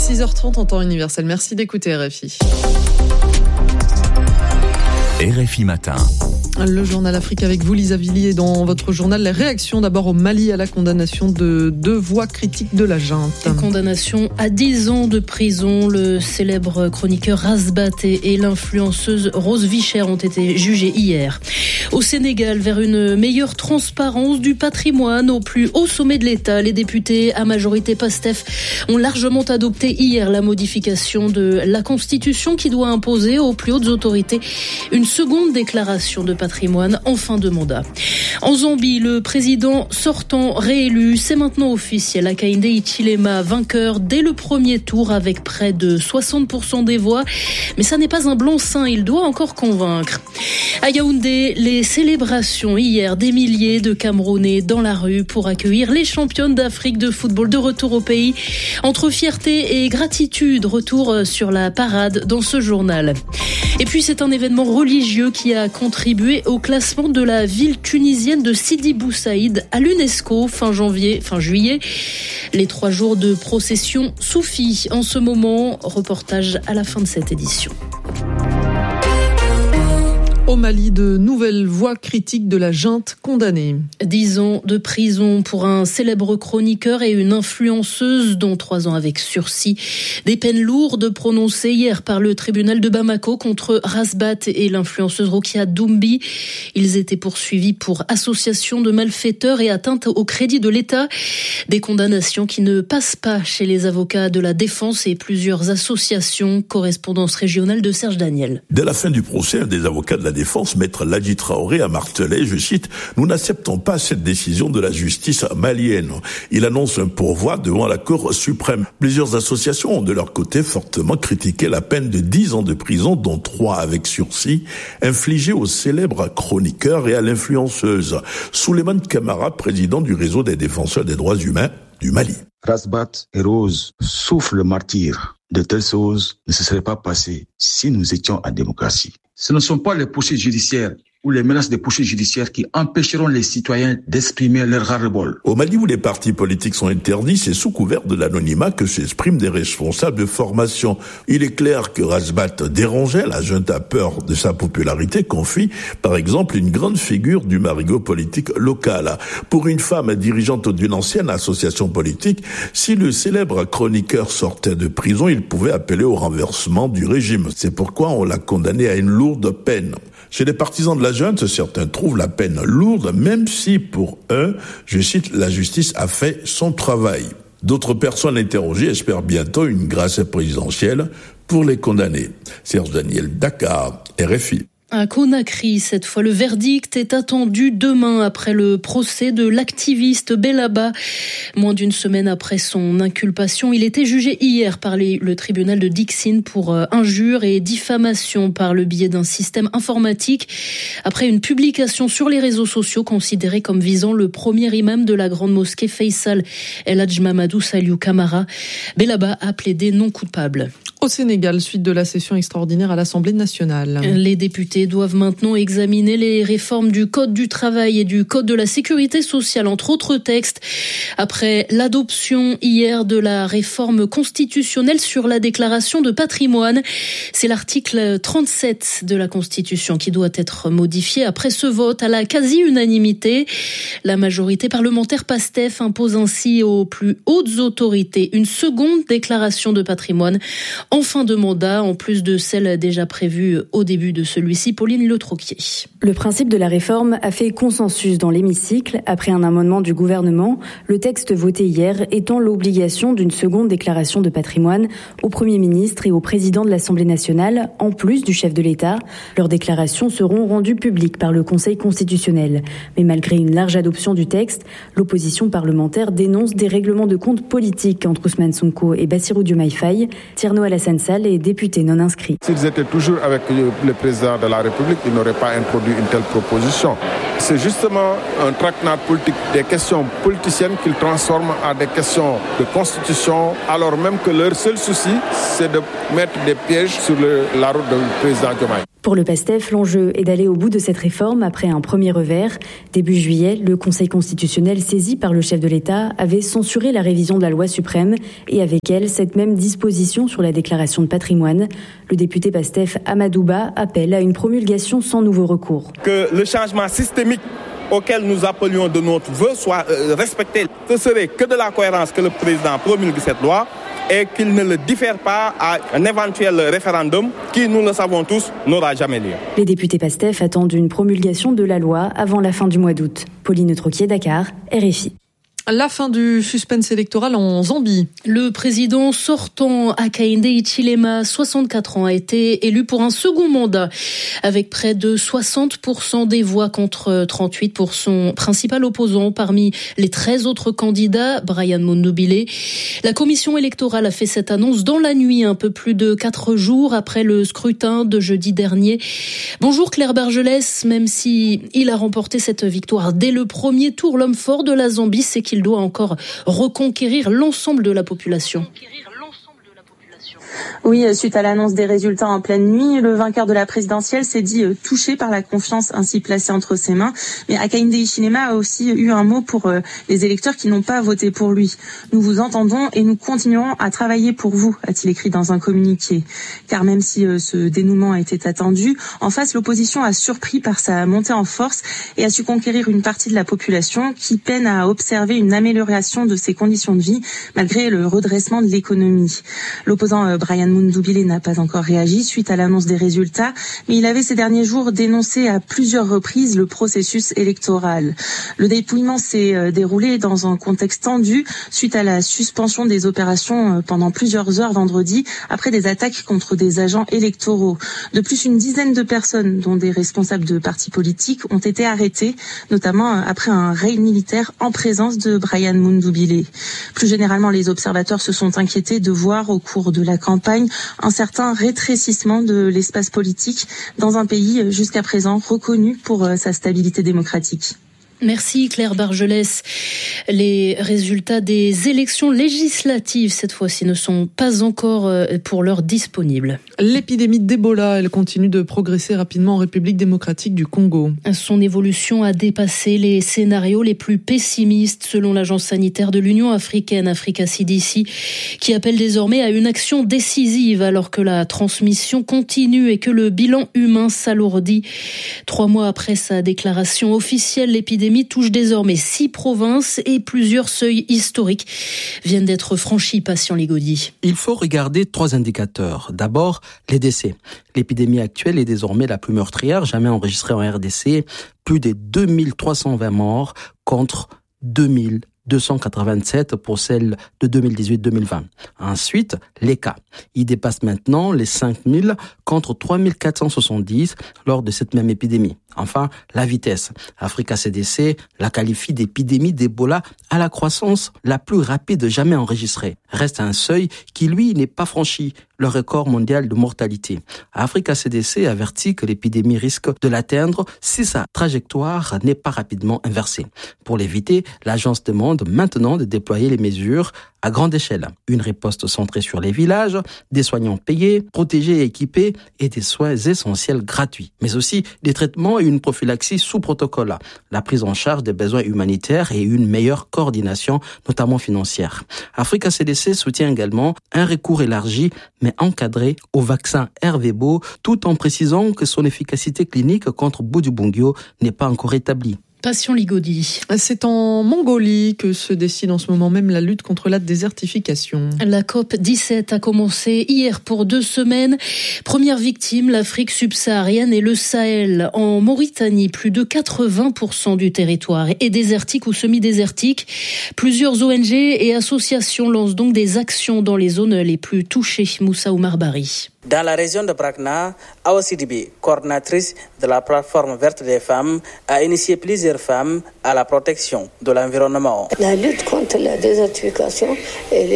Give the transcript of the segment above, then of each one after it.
6h30 en temps universel. Merci d'écouter RFI. RFI Matin. Le journal Afrique avec vous, Lisa Villiers. Dans votre journal, les réactions d'abord au Mali à la condamnation de 2 voix critiques de la junte. Condamnation à 10 ans de prison. Le célèbre chroniqueur Rasbat et l'influenceuse Rose Vicher ont été jugés hier. Au Sénégal, vers une meilleure transparence du patrimoine au plus haut sommet de l'État, les députés à majorité PASTEF ont largement adopté hier la modification de la Constitution qui doit imposer aux plus hautes autorités une seconde déclaration de patrimoine en fin de mandat. En Zambie, le président sortant réélu, c'est maintenant officiel. Hakainde Hichilema, vainqueur dès le premier tour avec près de 60% des voix. Mais ça n'est pas un blanc-seing, il doit encore convaincre. À Yaoundé, les célébrations hier, des milliers de Camerounais dans la rue pour accueillir les championnes d'Afrique de football de retour au pays. Entre fierté et gratitude, retour sur la parade dans ce journal. Et puis c'est un événement religieux qui a contribué au classement de la ville tunisienne de Sidi Bou Saïd à l'UNESCO fin juillet. Les 3 jours de procession soufie en ce moment. Reportage à la fin de cette édition. Au Mali, de nouvelles voix critiques de la junte condamnées. 10 ans de prison pour un célèbre chroniqueur et une influenceuse, dont 3 ans avec sursis. Des peines lourdes prononcées hier par le tribunal de Bamako contre Rasbat et l'influenceuse Rokia Doumbi. Ils étaient poursuivis pour association de malfaiteurs et atteinte au crédit de l'État. Des condamnations qui ne passent pas chez les avocats de la défense et plusieurs associations. Correspondance régionale de Serge Daniel. Dès la fin du procès, des avocats de la défense, maître Ladji Traoré a martelé, je cite, « Nous n'acceptons pas cette décision de la justice malienne ». Il annonce un pourvoi devant la Cour suprême. Plusieurs associations ont de leur côté fortement critiqué la peine de 10 ans de prison, dont 3 avec sursis, infligée au célèbre chroniqueur et à l'influenceuse. Souleymane Camara, président du réseau des défenseurs des droits humains du Mali. Rasbat et Rose souffrent le martyre. De telles choses ne se seraient pas passées si nous étions en démocratie. Ce ne sont pas les poursuites judiciaires ou les menaces de poursuites judiciaires qui empêcheront les citoyens d'exprimer leur ras-le-bol. Au Mali, où les partis politiques sont interdits, c'est sous couvert de l'anonymat que s'expriment des responsables de formation. Il est clair que Rasbat dérangeait, la junte a peur de sa popularité, confie par exemple une grande figure du marigot politique local. Pour une femme dirigeante d'une ancienne association politique, si le célèbre chroniqueur sortait de prison, il pouvait appeler au renversement du régime. C'est pourquoi on l'a condamné à une lourde peine. Chez les partisans de la junte, certains trouvent la peine lourde, même si pour eux, je cite, la justice a fait son travail. D'autres personnes interrogées espèrent bientôt une grâce présidentielle pour les condamnés. Serge Daniel, Dakar, RFI. À Conakry, cette fois, le verdict est attendu demain après le procès de l'activiste Bellaba. Moins d'une semaine après son inculpation, il était jugé hier par le tribunal de Dixine pour injure et diffamation par le biais d'un système informatique. Après une publication sur les réseaux sociaux considérée comme visant le premier imam de la grande mosquée Faisal, El Hadj Mamadou Saliou Camara, Bellaba a plaidé non coupable. Au Sénégal, suite de la session extraordinaire à l'Assemblée nationale. Les députés doivent maintenant examiner les réformes du Code du travail et du Code de la sécurité sociale, entre autres textes. Après l'adoption hier de la réforme constitutionnelle sur la déclaration de patrimoine, c'est l'article 37 de la Constitution qui doit être modifié. Après ce vote à la quasi-unanimité, la majorité parlementaire PASTEF impose ainsi aux plus hautes autorités une seconde déclaration de patrimoine en fin de mandat, en plus de celle déjà prévue au début de celui-ci. Pauline Le Troquier. Le principe de la réforme a fait consensus dans l'hémicycle. Après un amendement du gouvernement, le texte voté hier étend l'obligation d'une seconde déclaration de patrimoine au Premier ministre et au Président de l'Assemblée nationale, en plus du chef de l'État. Leurs déclarations seront rendues publiques par le Conseil constitutionnel. Mais malgré une large adoption du texte, l'opposition parlementaire dénonce des règlements de compte politiques entre Ousmane Sonko et Bassirou Diomaye Faye. Thierno Alassane Sall est député non inscrit. S'ils étaient toujours avec le président de la République, ils n'auraient pas introduit une telle proposition. C'est justement un traquenard politique, des questions politiciennes qu'ils transforment en des questions de constitution, alors même que leur seul souci, c'est de mettre des pièges sur la route du président Diomaye. Pour le PASTEF, l'enjeu est d'aller au bout de cette réforme après un premier revers. Début juillet, le Conseil constitutionnel saisi par le chef de l'État avait censuré la révision de la loi suprême et avec elle cette même disposition sur la déclaration de patrimoine. Le député PASTEF Amadouba appelle à une promulgation sans nouveau recours. Que le changement systémique auquel nous appelions de notre vœu soit respecté. Ce serait que de la cohérence que le président promulgue cette loi et qu'il ne le diffère pas à un éventuel référendum qui, nous le savons tous, n'aura jamais lieu. Les députés PASTEF attendent une promulgation de la loi avant la fin du mois d'août. Pauline Troquier, Dakar, RFI. La fin du suspense électoral en Zambie. Le président sortant Hakainde Hichilema, 64 ans, a été élu pour un second mandat avec près de 60% des voix contre 38 pour son principal opposant parmi les 13 autres candidats, Brian Mundubile. La commission électorale a fait cette annonce dans la nuit, un peu plus de 4 jours après le scrutin de jeudi dernier. Bonjour Claire Bargelès, même si il a remporté cette victoire dès le premier tour, l'homme fort de la Zambie, c'est qu'il doit encore reconquérir l'ensemble de la population. Oui, suite à l'annonce des résultats en pleine nuit, le vainqueur de la présidentielle s'est dit touché par la confiance ainsi placée entre ses mains. Mais Hakainde Hichilema a aussi eu un mot pour les électeurs qui n'ont pas voté pour lui. Nous vous entendons et nous continuerons à travailler pour vous, a-t-il écrit dans un communiqué. Car même si ce dénouement était attendu, en face, l'opposition a surpris par sa montée en force et a su conquérir une partie de la population qui peine à observer une amélioration de ses conditions de vie malgré le redressement de l'économie. L'opposant Brian Mundubile n'a pas encore réagi suite à l'annonce des résultats, mais il avait ces derniers jours dénoncé à plusieurs reprises le processus électoral. Le dépouillement s'est déroulé dans un contexte tendu suite à la suspension des opérations pendant plusieurs heures vendredi après des attaques contre des agents électoraux. De plus, une dizaine de personnes, dont des responsables de partis politiques, ont été arrêtées, notamment après un raid militaire en présence de Brian Mundubile. Plus généralement, les observateurs se sont inquiétés de voir au cours de la campagne un certain rétrécissement de l'espace politique dans un pays jusqu'à présent reconnu pour sa stabilité démocratique. Merci Claire Bargelès. Les résultats des élections législatives, cette fois-ci, ne sont pas encore pour l'heure disponibles. L'épidémie d'Ebola, elle continue de progresser rapidement en République démocratique du Congo. Son évolution a dépassé les scénarios les plus pessimistes, selon l'agence sanitaire de l'Union africaine, Africa CDC, qui appelle désormais à une action décisive alors que la transmission continue et que le bilan humain s'alourdit. 3 mois après sa déclaration officielle, l'épidémie touche désormais 6 provinces et plusieurs seuils historiques viennent d'être franchis, Patient Ligodi. Il faut regarder 3 indicateurs. D'abord, les décès. L'épidémie actuelle est désormais la plus meurtrière jamais enregistrée en RDC. Plus de 2320 morts contre 2287 pour celle de 2018-2020. Ensuite, les cas. Ils dépassent maintenant les 5000 contre 3470 lors de cette même épidémie. Enfin, la vitesse. Africa CDC la qualifie d'épidémie d'Ebola à la croissance la plus rapide jamais enregistrée. Reste un seuil qui, lui, n'est pas franchi, le record mondial de mortalité. Africa CDC avertit que l'épidémie risque de l'atteindre si sa trajectoire n'est pas rapidement inversée. Pour l'éviter, l'agence demande maintenant de déployer les mesures à grande échelle. Une riposte centrée sur les villages, des soignants payés, protégés et équipés et des soins essentiels gratuits. Mais aussi des traitements et une prophylaxie sous protocole, la prise en charge des besoins humanitaires et une meilleure coordination, notamment financière. Africa CDC soutient également un recours élargi mais encadré au vaccin RVBO tout en précisant que son efficacité clinique contre Bundibugyo n'est pas encore établie. Patient Ligodi. C'est en Mongolie que se décide en ce moment même la lutte contre la désertification. La COP17 a commencé hier pour 2 semaines. Première victime, l'Afrique subsaharienne et le Sahel. En Mauritanie, plus de 80% du territoire est désertique ou semi-désertique. Plusieurs ONG et associations lancent donc des actions dans les zones les plus touchées. Moussa Oumar Bari. Dans la région de Brakna, Awa Sidibé, coordinatrice de la plateforme verte des femmes, a initié plusieurs femmes à la protection de l'environnement. La lutte contre la désertification, elle est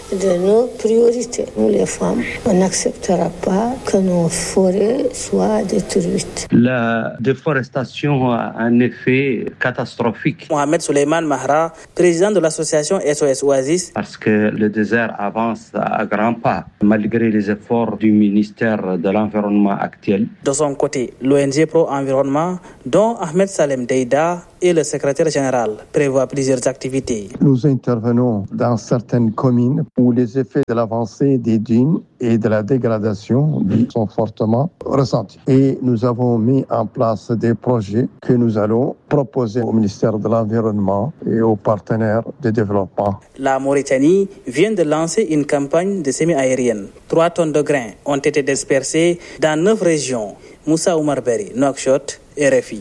de nos priorités. Nous, les femmes, on n'acceptera pas que nos forêts soient détruites. La déforestation a un effet catastrophique. Mohamed Souleymane Mahra, président de l'association SOS Oasis. Parce que le désert avance à grands pas, malgré les efforts du ministère de l'Environnement actuel. De son côté, l'ONG Pro Environnement, dont Ahmed Salem Deida est le secrétaire général, prévoit plusieurs activités. Nous intervenons dans certaines communes où les effets de l'avancée des dunes et de la dégradation sont fortement ressentis. Et nous avons mis en place des projets que nous allons proposer au ministère de l'Environnement et aux partenaires de développement. La Mauritanie vient de lancer une campagne de semis aérienne. 3 tonnes de grains ont été dispersées dans 9 régions. Moussa Oumarberry, Nouakchott, RFI.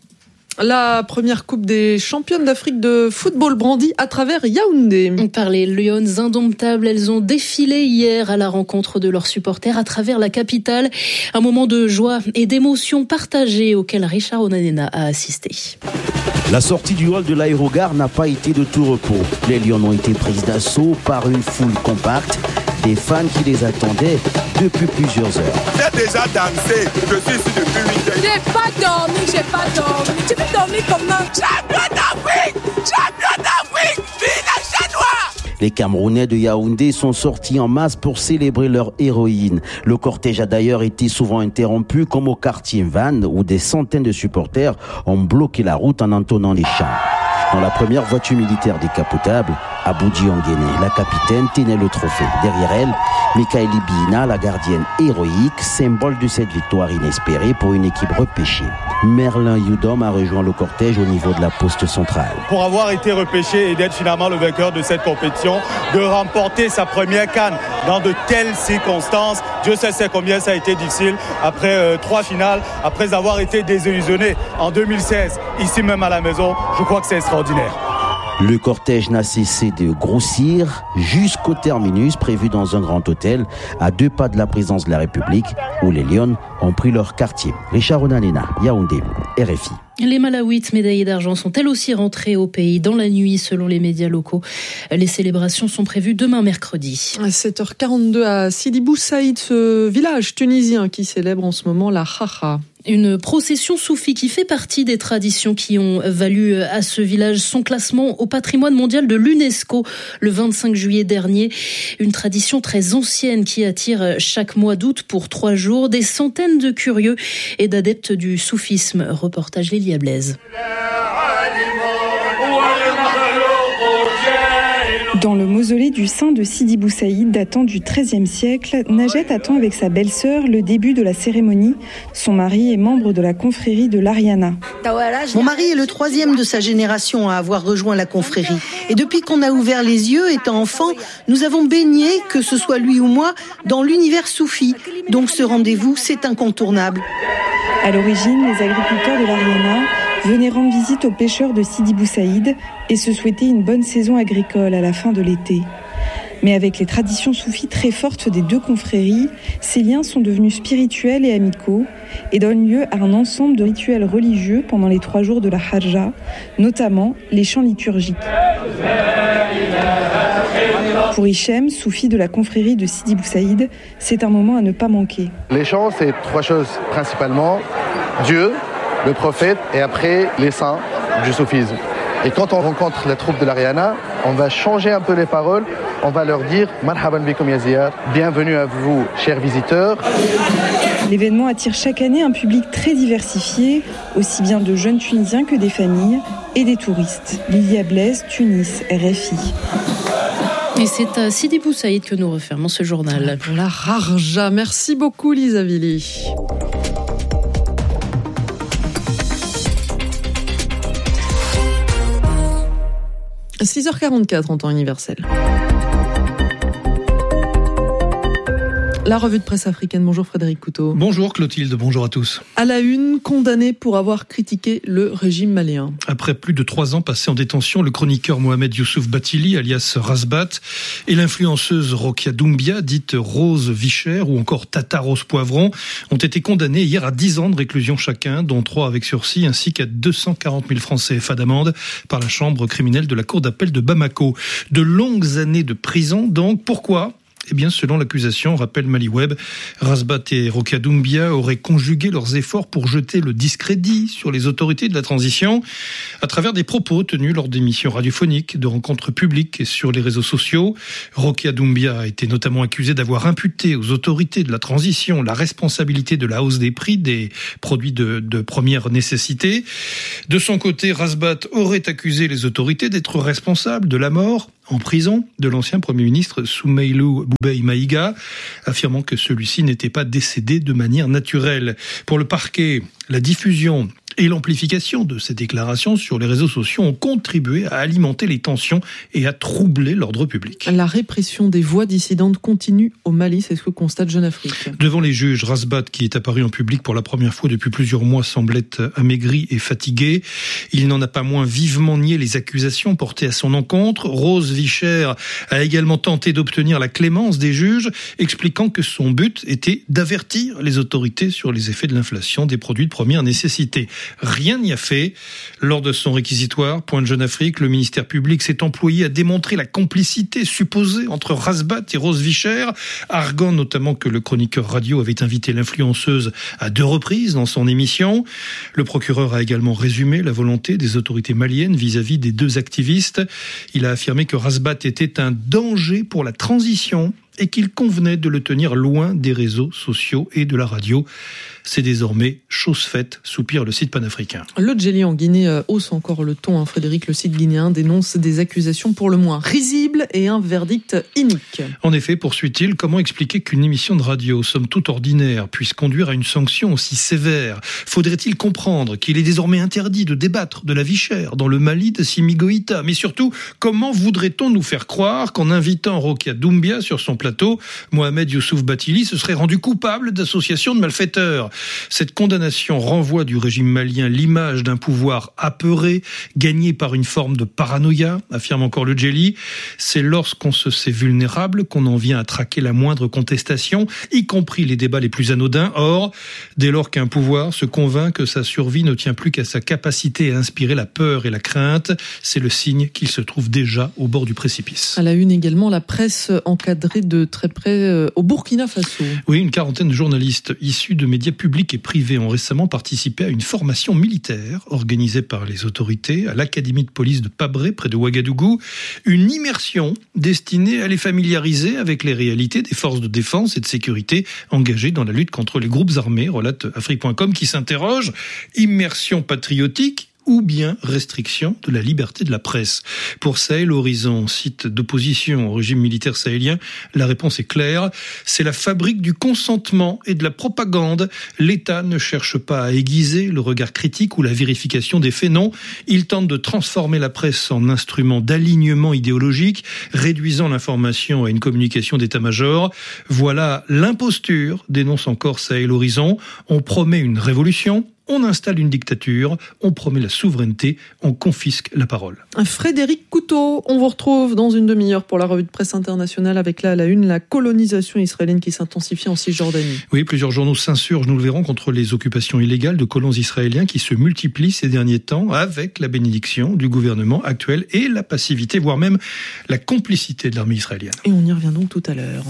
La première Coupe des championnes d'Afrique de football brandie à travers Yaoundé. Par les Lionnes indomptables, elles ont défilé hier à la rencontre de leurs supporters à travers la capitale. Un moment de joie et d'émotion partagée auquel Richard Onanena a assisté. La sortie du hall de l'aérogare n'a pas été de tout repos. Les Lions ont été prises d'assaut par une foule compacte, des fans qui les attendaient depuis plusieurs heures. J'ai déjà dansé, je suis ici depuis 8 heures. J'ai pas dormi. Tu peux dormir comment? Champion d'Afrique, vive la Chanois! Les Camerounais de Yaoundé sont sortis en masse pour célébrer leur héroïne. Le cortège a d'ailleurs été souvent interrompu, comme au quartier Van, où des centaines de supporters ont bloqué la route en entonnant les chants. Dans la première voiture militaire décapotable, Aboudi Onguéné, la capitaine, tenait le trophée. Derrière elle, Mikaeli Bina, la gardienne héroïque, symbole de cette victoire inespérée pour une équipe repêchée. Merlin Youdom a rejoint le cortège au niveau de la poste centrale. Pour avoir été repêché et d'être finalement le vainqueur de cette compétition, de remporter sa première CAN dans de telles circonstances, Dieu sait combien ça a été difficile après 3 finales, après avoir été désillusionné en 2016, ici même à la maison, je crois que c'est extraordinaire. Le cortège n'a cessé de grossir jusqu'au terminus prévu dans un grand hôtel à 2 pas de la présidence de la République où les Lions ont pris leur quartier. Richard Onanena, Yaoundé, RFI. Les Malawites médaillées d'argent sont elles aussi rentrées au pays dans la nuit selon les médias locaux. Les célébrations sont prévues demain mercredi. À 7h42 à Sidi Bou Saïd, ce village tunisien qui célèbre en ce moment la Khacha. Une procession soufie qui fait partie des traditions qui ont valu à ce village son classement au patrimoine mondial de l'UNESCO le 25 juillet dernier. Une tradition très ancienne qui attire chaque mois d'août pour 3 jours des centaines de curieux et d'adeptes du soufisme. Reportage Lélia Blaise. Dans le mausolée du saint de Sidi Bou Saïd datant du XIIIe siècle, Najet attend avec sa belle-sœur le début de la cérémonie. Son mari est membre de la confrérie de l'Ariana. Mon mari est le 3e de sa génération à avoir rejoint la confrérie. Et depuis qu'on a ouvert les yeux, étant enfant, nous avons baigné, que ce soit lui ou moi, dans l'univers soufi. Donc ce rendez-vous, c'est incontournable. À l'origine, les agriculteurs de l'Ariana venaient rendre visite aux pêcheurs de Sidi Bou Saïd et se souhaiter une bonne saison agricole à la fin de l'été. Mais avec les traditions soufis très fortes des 2 confréries, ces liens sont devenus spirituels et amicaux et donnent lieu à un ensemble de rituels religieux pendant les 3 jours de la Hadja, notamment les chants liturgiques. Pour Hichem, soufi de la confrérie de Sidi Bou Saïd, c'est un moment à ne pas manquer. Les chants, c'est 3 choses principalement. Dieu, le prophète et après les saints du soufisme. Et quand on rencontre la troupe de l'Ariana, on va changer un peu les paroles, on va leur dire « Marhaban bikoum ya ziyar », bienvenue à vous, chers visiteurs. L'événement attire chaque année un public très diversifié, aussi bien de jeunes Tunisiens que des familles et des touristes. Lilia Blaise, Tunis, RFI. Et c'est à Sidi Bou Saïd que nous refermons ce journal. Pour la Harja. Merci beaucoup Lisa Vili. « 6h44 en temps universel. La revue de presse africaine. Bonjour Frédéric Couteau. Bonjour Clotilde, bonjour à tous. À la une, condamné pour avoir critiqué le régime malien. Après plus de 3 ans passés en détention, le chroniqueur Mohamed Youssouf Bathily, alias Razbat, et l'influenceuse Rokia Doumbia, dite Rose Vichère, ou encore Tata Rose Poivron, ont été condamnés hier à 10 ans de réclusion chacun, dont 3 avec sursis, ainsi qu'à 240 000 francs CFA d'amende par la chambre criminelle de la cour d'appel de Bamako. De longues années de prison, donc. Pourquoi ? Eh bien, selon l'accusation, rappelle Maliweb, Razbat et Rokia Doumbia auraient conjugué leurs efforts pour jeter le discrédit sur les autorités de la transition à travers des propos tenus lors d'émissions radiophoniques, de rencontres publiques et sur les réseaux sociaux. Rokia Doumbia a été notamment accusée d'avoir imputé aux autorités de la transition la responsabilité de la hausse des prix des produits de première nécessité. De son côté, Razbat aurait accusé les autorités d'être responsables de la mort en prison de l'ancien Premier ministre Soumeilou Boubèye Maïga, affirmant que celui-ci n'était pas décédé de manière naturelle. Pour le parquet, la diffusion et l'amplification de ces déclarations sur les réseaux sociaux ont contribué à alimenter les tensions et à troubler l'ordre public. La répression des voix dissidentes continue au Mali, c'est ce que constate Jeune Afrique. Devant les juges, Razbat, qui est apparu en public pour la première fois depuis plusieurs mois, semblait amaigri et fatigué. Il n'en a pas moins vivement nié les accusations portées à son encontre. Rose Vichère a également tenté d'obtenir la clémence des juges, expliquant que son but était d'avertir les autorités sur les effets de l'inflation des produits de première nécessité. Rien n'y a fait. Lors de son réquisitoire, pointe Jeune Afrique, le ministère public s'est employé à démontrer la complicité supposée entre Razbat et Rose Vichère, arguant notamment que le chroniqueur radio avait invité l'influenceuse à 2 reprises dans son émission. Le procureur a également résumé la volonté des autorités maliennes vis-à-vis des 2 activistes. Il a affirmé que Razbat était un danger pour la transition et qu'il convenait de le tenir loin des réseaux sociaux et de la radio. C'est désormais chose faite, soupire le site panafricain. Le Djeli en Guinée hausse encore le ton. Frédéric, le site guinéen dénonce des accusations pour le moins risibles et un verdict inique. En effet, poursuit-il, comment expliquer qu'une émission de radio, somme toute ordinaire, puisse conduire à une sanction aussi sévère ? Faudrait-il comprendre qu'il est désormais interdit de débattre de la vie chère dans le Mali de Simi Goïta ? Mais surtout, comment voudrait-on nous faire croire qu'en invitant Rokia Doumbia sur son plateau, Mohamed Youssouf Bathily se serait rendu coupable d'association de malfaiteurs ? Cette condamnation renvoie du régime malien l'image d'un pouvoir apeuré, gagné par une forme de paranoïa, affirme encore le Djeli. C'est lorsqu'on se sait vulnérable qu'on en vient à traquer la moindre contestation, y compris les débats les plus anodins. Or, dès lors qu'un pouvoir se convainc que sa survie ne tient plus qu'à sa capacité à inspirer la peur et la crainte, c'est le signe qu'il se trouve déjà au bord du précipice. À la une également, la presse encadrée de très près au Burkina Faso. Oui, une quarantaine de journalistes issus de médias publics et privés ont récemment participé à une formation militaire organisée par les autorités à l'académie de police de Pabré, près de Ouagadougou. Une immersion destinée à les familiariser avec les réalités des forces de défense et de sécurité engagées dans la lutte contre les groupes armés, relate Afrique.com, qui s'interroge. Immersion patriotique ou bien restriction de la liberté de la presse. Pour Sahel Horizon, site d'opposition au régime militaire sahélien, la réponse est claire. C'est la fabrique du consentement et de la propagande. L'État ne cherche pas à aiguiser le regard critique ou la vérification des faits. Non, il tente de transformer la presse en instrument d'alignement idéologique, réduisant l'information à une communication d'état-major. Voilà l'imposture, dénonce encore Sahel Horizon. On promet une révolution, on installe une dictature, on promet la souveraineté, on confisque la parole. Frédéric Couteau, on vous retrouve dans une demi-heure pour la revue de presse internationale avec là à la une la colonisation israélienne qui s'intensifie en Cisjordanie. Oui, plusieurs journaux s'insurgent, nous le verrons, contre les occupations illégales de colons israéliens qui se multiplient ces derniers temps avec la bénédiction du gouvernement actuel et la passivité, voire même la complicité de l'armée israélienne. Et on y revient donc tout à l'heure.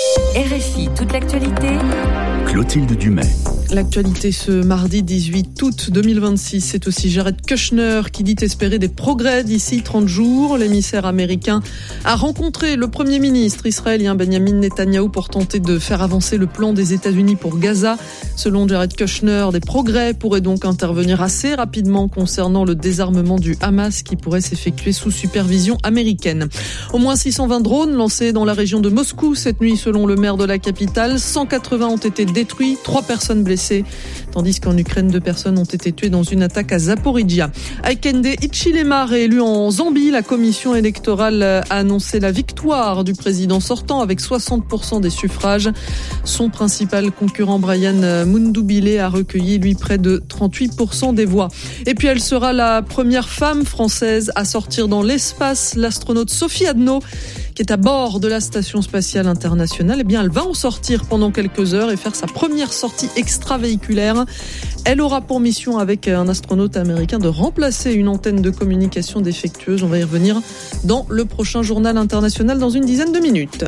RFI, toute l'actualité. Clotilde Dumais. L'actualité ce mardi 18 août 2026, c'est aussi Jared Kushner qui dit espérer des progrès d'ici 30 jours. L'émissaire américain a rencontré le Premier ministre israélien Benjamin Netanyahou pour tenter de faire avancer le plan des États-Unis pour Gaza. Selon Jared Kushner, des progrès pourraient donc intervenir assez rapidement concernant le désarmement du Hamas qui pourrait s'effectuer sous supervision américaine. Au moins 620 drones lancés dans la région de Moscou cette nuit selon le maire de la capitale. 180 ont été détruits, 3 personnes blessées blessés, tandis qu'en Ukraine, 2 personnes ont été tuées dans une attaque à Zaporizhia. Hakainde Hichilema, réélu en Zambie, la commission électorale a annoncé la victoire du président sortant avec 60% des suffrages. Son principal concurrent Brian Mundubile a recueilli, lui, près de 38% des voix. Et puis elle sera la première femme française à sortir dans l'espace. L'astronaute Sophie Adno, qui est à bord de la Station Spatiale Internationale, eh bien, elle va en sortir pendant quelques heures et faire sa première sortie extravéhiculaire. Elle aura pour mission, avec un astronaute américain, de remplacer une antenne de communication défectueuse. On va y revenir dans le prochain journal international dans une dizaine de minutes.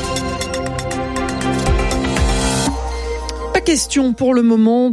Question pour le moment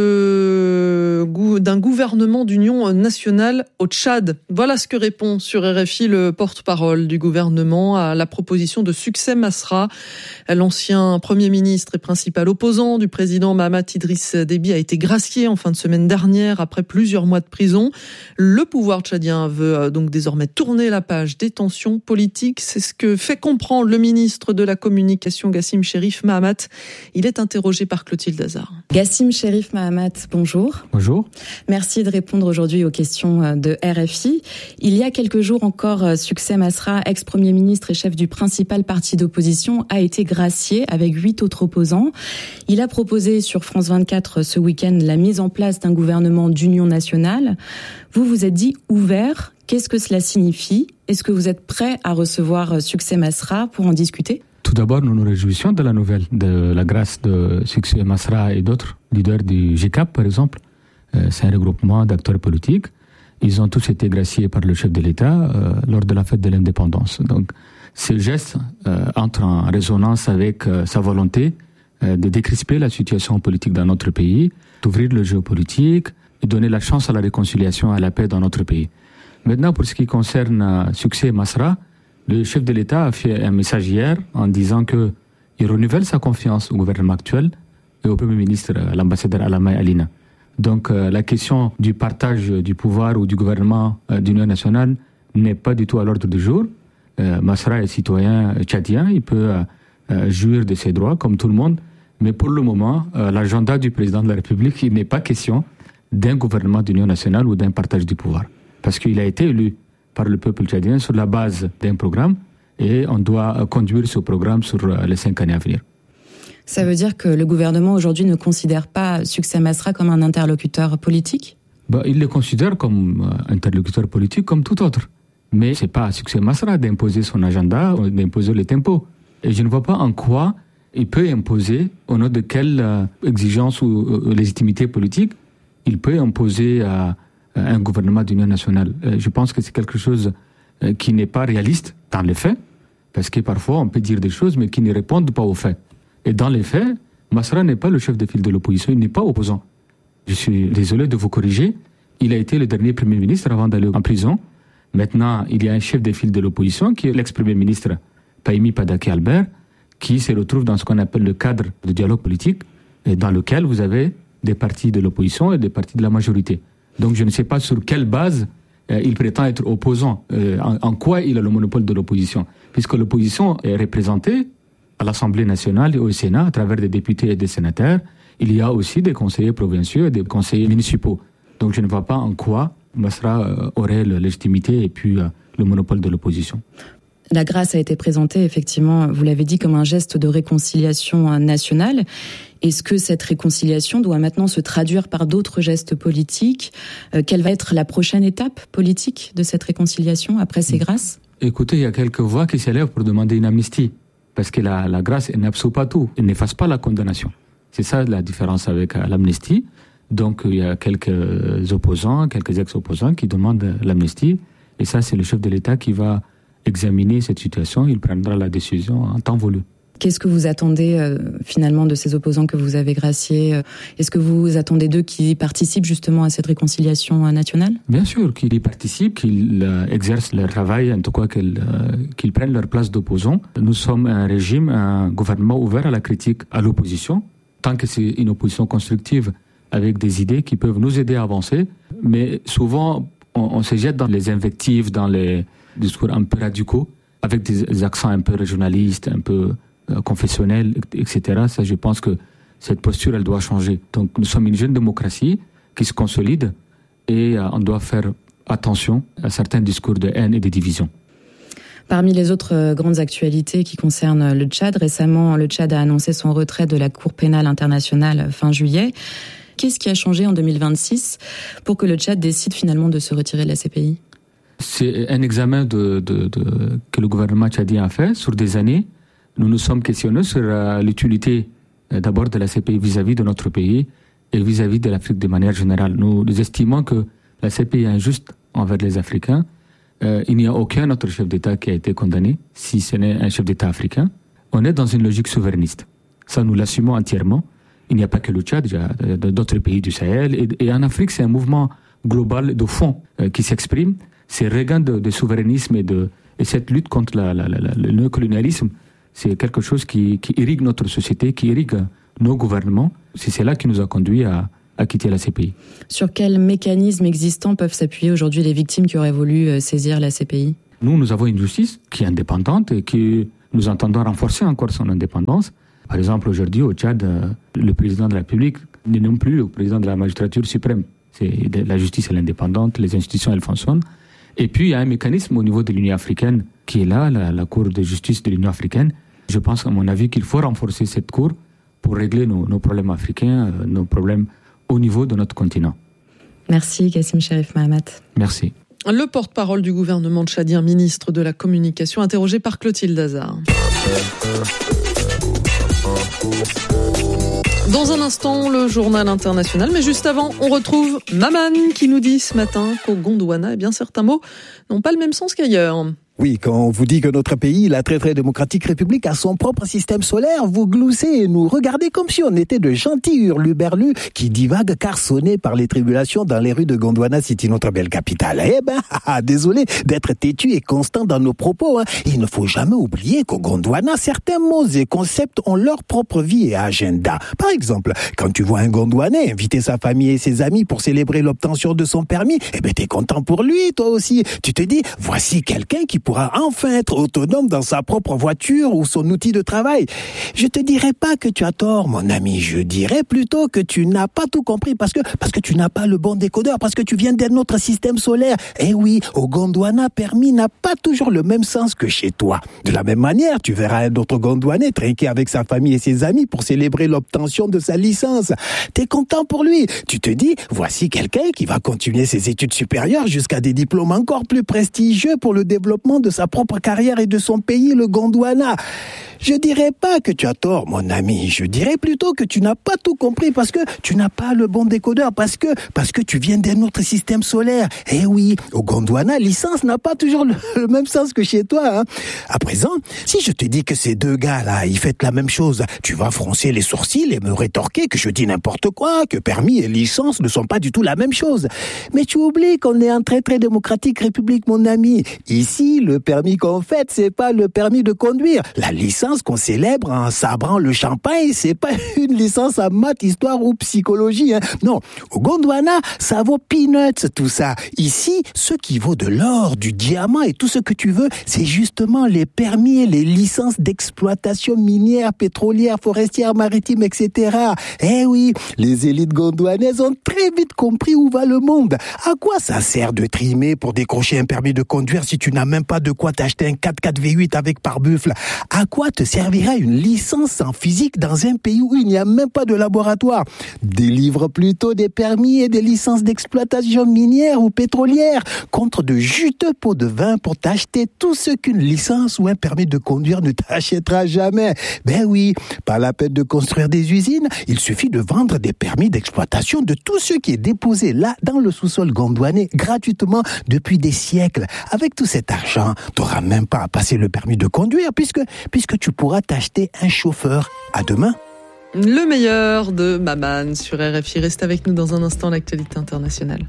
d'un gouvernement d'union nationale au Tchad. Voilà ce que répond sur RFI le porte-parole du gouvernement à la proposition de Succès Masra. L'ancien Premier ministre et principal opposant du président Mahamat Idriss Déby a été gracié en fin de semaine dernière après plusieurs mois de prison. Le pouvoir tchadien veut donc désormais tourner la page des tensions politiques. C'est ce que fait comprendre le ministre de la Communication Gassim Cherif Mahamat. Il est interrogé par Clotilde Hazard. Gassim Cherif Mahamat, bonjour. Bonjour. Merci de répondre aujourd'hui aux questions de RFI. Il y a quelques jours encore, Succès Masra, ex-premier ministre et chef du principal parti d'opposition, a été gracié avec 8 autres opposants. Il a proposé sur France 24 ce week-end la mise en place d'un gouvernement d'union nationale. Vous vous êtes dit ouvert. Qu'est-ce que cela signifie ? Est-ce que vous êtes prêt à recevoir Succès Masra pour en discuter ? Tout d'abord, nous nous réjouissons de la nouvelle, de la grâce de Succès Masra et d'autres leaders du GCAP, par exemple. C'est un regroupement d'acteurs politiques. Ils ont tous été graciés par le chef de l'État lors de la fête de l'indépendance. Donc, ce geste entre en résonance avec sa volonté de décrisper la situation politique dans notre pays, d'ouvrir le jeu politique et donner la chance à la réconciliation et à la paix dans notre pays. Maintenant, pour ce qui concerne Succès Masra, le chef de l'État a fait un message hier en disant qu'il renouvelle sa confiance au gouvernement actuel et au Premier ministre, l'ambassadeur Alamay Alina. Donc la question du partage du pouvoir ou du gouvernement d'union nationale n'est pas du tout à l'ordre du jour. Masra est citoyen tchadien, il peut jouir de ses droits comme tout le monde. Mais pour le moment, l'agenda du président de la République, il n'est pas question d'un gouvernement d'union nationale ou d'un partage du pouvoir. Parce qu'il a été élu par le peuple tchadien sur la base d'un programme et on doit conduire ce programme sur les 5 années à venir. Ça veut dire que le gouvernement aujourd'hui ne considère pas Succès Masra comme un interlocuteur politique ? Il le considère comme interlocuteur politique comme tout autre. Mais ce n'est pas à Succès Masra d'imposer son agenda ou d'imposer les tempos. Et je ne vois pas en quoi il peut imposer, au nom de quelle exigence ou légitimité politique, il peut imposer à un gouvernement d'union nationale. Je pense que c'est quelque chose qui n'est pas réaliste dans les faits, parce que parfois on peut dire des choses mais qui ne répondent pas aux faits. Et dans les faits, Masra n'est pas le chef de file de l'opposition, il n'est pas opposant. Je suis désolé de vous corriger, il a été le dernier Premier ministre avant d'aller en prison. Maintenant, il y a un chef de file de l'opposition qui est l'ex-Premier ministre Pahimi Padake Albert, qui se retrouve dans ce qu'on appelle le cadre de dialogue politique, et dans lequel vous avez des partis de l'opposition et des partis de la majorité. Donc je ne sais pas sur quelle base il prétend être opposant, en quoi il a le monopole de l'opposition, puisque l'opposition est représentée à l'Assemblée nationale et au Sénat à travers des députés et des sénateurs. Il y a aussi des conseillers provinciaux et des conseillers municipaux. Donc je ne vois pas en quoi Masra aurait la légitimité et puis le monopole de l'opposition. La grâce a été présentée, effectivement, vous l'avez dit, comme un geste de réconciliation nationale. Est-ce que cette réconciliation doit maintenant se traduire par d'autres gestes politiques ? Quelle va être la prochaine étape politique de cette réconciliation après ces grâces ? Écoutez, il y a quelques voix qui s'élèvent pour demander une amnistie. Parce que la grâce, elle n'absout pas tout. Elle n'efface pas la condamnation. C'est ça la différence avec l'amnistie. Donc il y a quelques opposants, quelques ex-opposants qui demandent l'amnistie. Et ça, c'est le chef de l'État qui va examiner cette situation, il prendra la décision en temps voulu. Qu'est-ce que vous attendez finalement de ces opposants que vous avez graciés ? Est-ce que vous attendez d'eux qu'ils participent justement à cette réconciliation nationale ? Bien sûr, qu'ils y participent, qu'ils exercent leur travail, en tout cas qu'ils prennent leur place d'opposants. Nous sommes un régime, un gouvernement ouvert à la critique, à l'opposition, tant que c'est une opposition constructive avec des idées qui peuvent nous aider à avancer. Mais souvent, on se jette dans les invectives, dans les discours un peu radicaux, avec des accents un peu régionalistes, un peu confessionnels, etc. Ça, je pense que cette posture, elle doit changer. Donc nous sommes une jeune démocratie qui se consolide et on doit faire attention à certains discours de haine et de division. Parmi les autres grandes actualités qui concernent le Tchad, récemment, le Tchad a annoncé son retrait de la Cour pénale internationale fin juillet. Qu'est-ce qui a changé en 2026 pour que le Tchad décide finalement de se retirer de la CPI ? C'est un examen que le gouvernement tchadien a fait sur des années. Nous nous sommes questionnés sur l'utilité d'abord de la CPI vis-à-vis de notre pays et vis-à-vis de l'Afrique de manière générale. Nous estimons que la CPI est injuste envers les Africains. Il n'y a aucun autre chef d'État qui a été condamné, si ce n'est un chef d'État africain. On est dans une logique souverainiste. Ça, nous l'assumons entièrement. Il n'y a pas que le Tchad, il y a d'autres pays du Sahel. Et en Afrique, c'est un mouvement global de fond qui s'exprime. Ces regains de souverainisme et cette lutte contre le néocolonialisme, c'est quelque chose qui irrigue notre société, qui irrigue nos gouvernements. C'est cela qui nous a conduit à quitter la CPI. Sur quels mécanismes existants peuvent s'appuyer aujourd'hui les victimes qui auraient voulu saisir la CPI ? Nous avons une justice qui est indépendante et que nous entendons renforcer encore son indépendance. Par exemple, aujourd'hui, au Tchad, le président de la République n'est non plus le président de la magistrature suprême. La justice est indépendante, les institutions, elles fonctionnent. Et puis, il y a un mécanisme au niveau de l'Union africaine qui est là, la Cour de justice de l'Union africaine. Je pense, à mon avis, qu'il faut renforcer cette Cour pour régler nos problèmes africains, nos problèmes au niveau de notre continent. Merci, Kassim Cherif Mahamat. Merci. Le porte-parole du gouvernement tchadien, ministre de la Communication, interrogé par Clotilde Hazard. Dans un instant, le journal international. Mais juste avant, on retrouve Maman qui nous dit ce matin qu'au Gondwana, certains mots n'ont pas le même sens qu'ailleurs. Oui, quand on vous dit que notre pays, la très très démocratique République, a son propre système solaire, vous gloussez et nous regardez comme si on était de gentils hurluberlus qui divaguent carsonnés par les tribulations dans les rues de Gondwana City, notre belle capitale. Désolé d'être têtu et constant dans nos propos. Il ne faut jamais oublier qu'au Gondwana, certains mots et concepts ont leur propre vie et agenda. Par exemple, quand tu vois un Gondwanais inviter sa famille et ses amis pour célébrer l'obtention de son permis, t'es content pour lui, toi aussi. Tu te dis, voici quelqu'un qui pourra enfin être autonome dans sa propre voiture ou son outil de travail. Je te dirais pas que tu as tort, mon ami. Je dirais plutôt que tu n'as pas tout compris parce que tu n'as pas le bon décodeur, parce que tu viens d'un autre système solaire. Eh oui, au Gondwana, permis n'a pas toujours le même sens que chez toi. De la même manière, tu verras un autre Gondwanais trinquer avec sa famille et ses amis pour célébrer l'obtention de sa licence. T'es content pour lui. Tu te dis, voici quelqu'un qui va continuer ses études supérieures jusqu'à des diplômes encore plus prestigieux pour le développement de sa propre carrière et de son pays, le Gondwana. Je dirais pas que tu as tort, mon ami. Je dirais plutôt que tu n'as pas tout compris parce que tu n'as pas le bon décodeur, parce que tu viens d'un autre système solaire. Eh oui, au Gondwana, licence n'a pas toujours le même sens que chez toi. À présent, si je te dis que ces deux gars-là, ils font la même chose, tu vas froncer les sourcils et me rétorquer que je dis n'importe quoi, que permis et licence ne sont pas du tout la même chose. Mais tu oublies qu'on est en très très démocratique République, mon ami. Ici, le permis qu'on fait, c'est pas le permis de conduire. La licence qu'on célèbre en sabrant le champagne, c'est pas une licence en maths, histoire ou psychologie. Non, au Gondwana, ça vaut peanuts tout ça. Ici, ce qui vaut de l'or, du diamant et tout ce que tu veux, c'est justement les permis et les licences d'exploitation minière, pétrolière, forestière, maritime, etc. Eh oui, les élites gondwanaises ont très vite compris où va le monde. À quoi ça sert de trimer pour décrocher un permis de conduire si tu n'as même pas de quoi t'acheter un 4x4 V8 avec pare-buffle? À quoi te servira une licence en physique dans un pays où il n'y a même pas de laboratoire? Délivre plutôt des permis et des licences d'exploitation minière ou pétrolière contre de juteux pots de vin pour t'acheter tout ce qu'une licence ou un permis de conduire ne t'achètera jamais. Ben oui, pas la peine de construire des usines, il suffit de vendre des permis d'exploitation de tout ce qui est déposé là dans le sous-sol gondwanais gratuitement depuis des siècles. Avec tout cet argent, t'auras même pas à passer le permis de conduire puisque tu pourras t'acheter un chauffeur. À demain. Le meilleur de Maman sur RFI. Reste avec nous dans un instant, l'actualité internationale.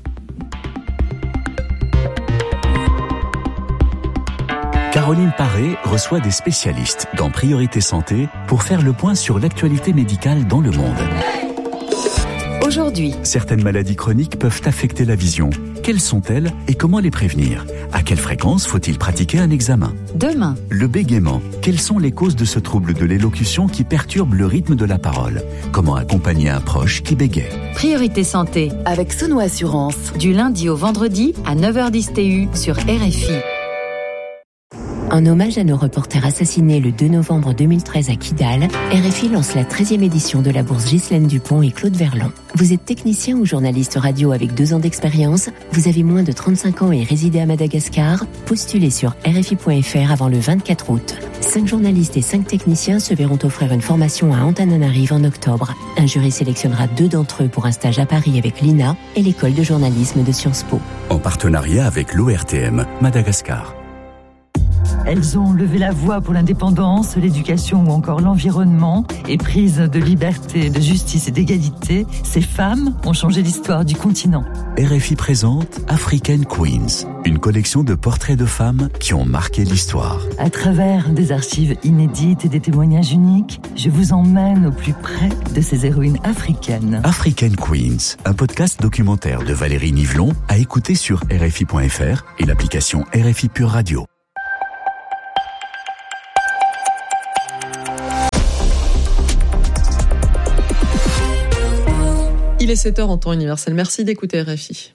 Caroline Paré reçoit des spécialistes dans Priorité Santé pour faire le point sur l'actualité médicale dans le monde. Aujourd'hui, certaines maladies chroniques peuvent affecter la vision. Quelles sont-elles et comment les prévenir? À quelle fréquence faut-il pratiquer un examen? Demain. Le bégaiement. Quelles sont les causes de ce trouble de l'élocution qui perturbe le rythme de la parole? Comment accompagner un proche qui bégaie? Priorité santé avec Sono Assurance. Du lundi au vendredi à 9h10 TU sur RFI. En hommage à nos reporters assassinés le 2 novembre 2013 à Kidal, RFI lance la 13e édition de la bourse Ghislaine Dupont et Claude Verlon. Vous êtes technicien ou journaliste radio avec 2 ans d'expérience, vous avez moins de 35 ans et résidez à Madagascar, postulez sur RFI.fr avant le 24 août. 5 journalistes et 5 techniciens se verront offrir une formation à Antananarive en octobre. Un jury sélectionnera 2 d'entre eux pour un stage à Paris avec l'INA et l'école de journalisme de Sciences Po. En partenariat avec l'ORTM, Madagascar. Elles ont levé la voix pour l'indépendance, l'éducation ou encore l'environnement. Éprises de liberté, de justice et d'égalité, ces femmes ont changé l'histoire du continent. RFI présente African Queens, une collection de portraits de femmes qui ont marqué l'histoire. À travers des archives inédites et des témoignages uniques, je vous emmène au plus près de ces héroïnes africaines. African Queens, un podcast documentaire de Valérie Nivelon à écouter sur RFI.fr et l'application RFI Pure Radio. Il est 7h en temps universel. Merci d'écouter RFI.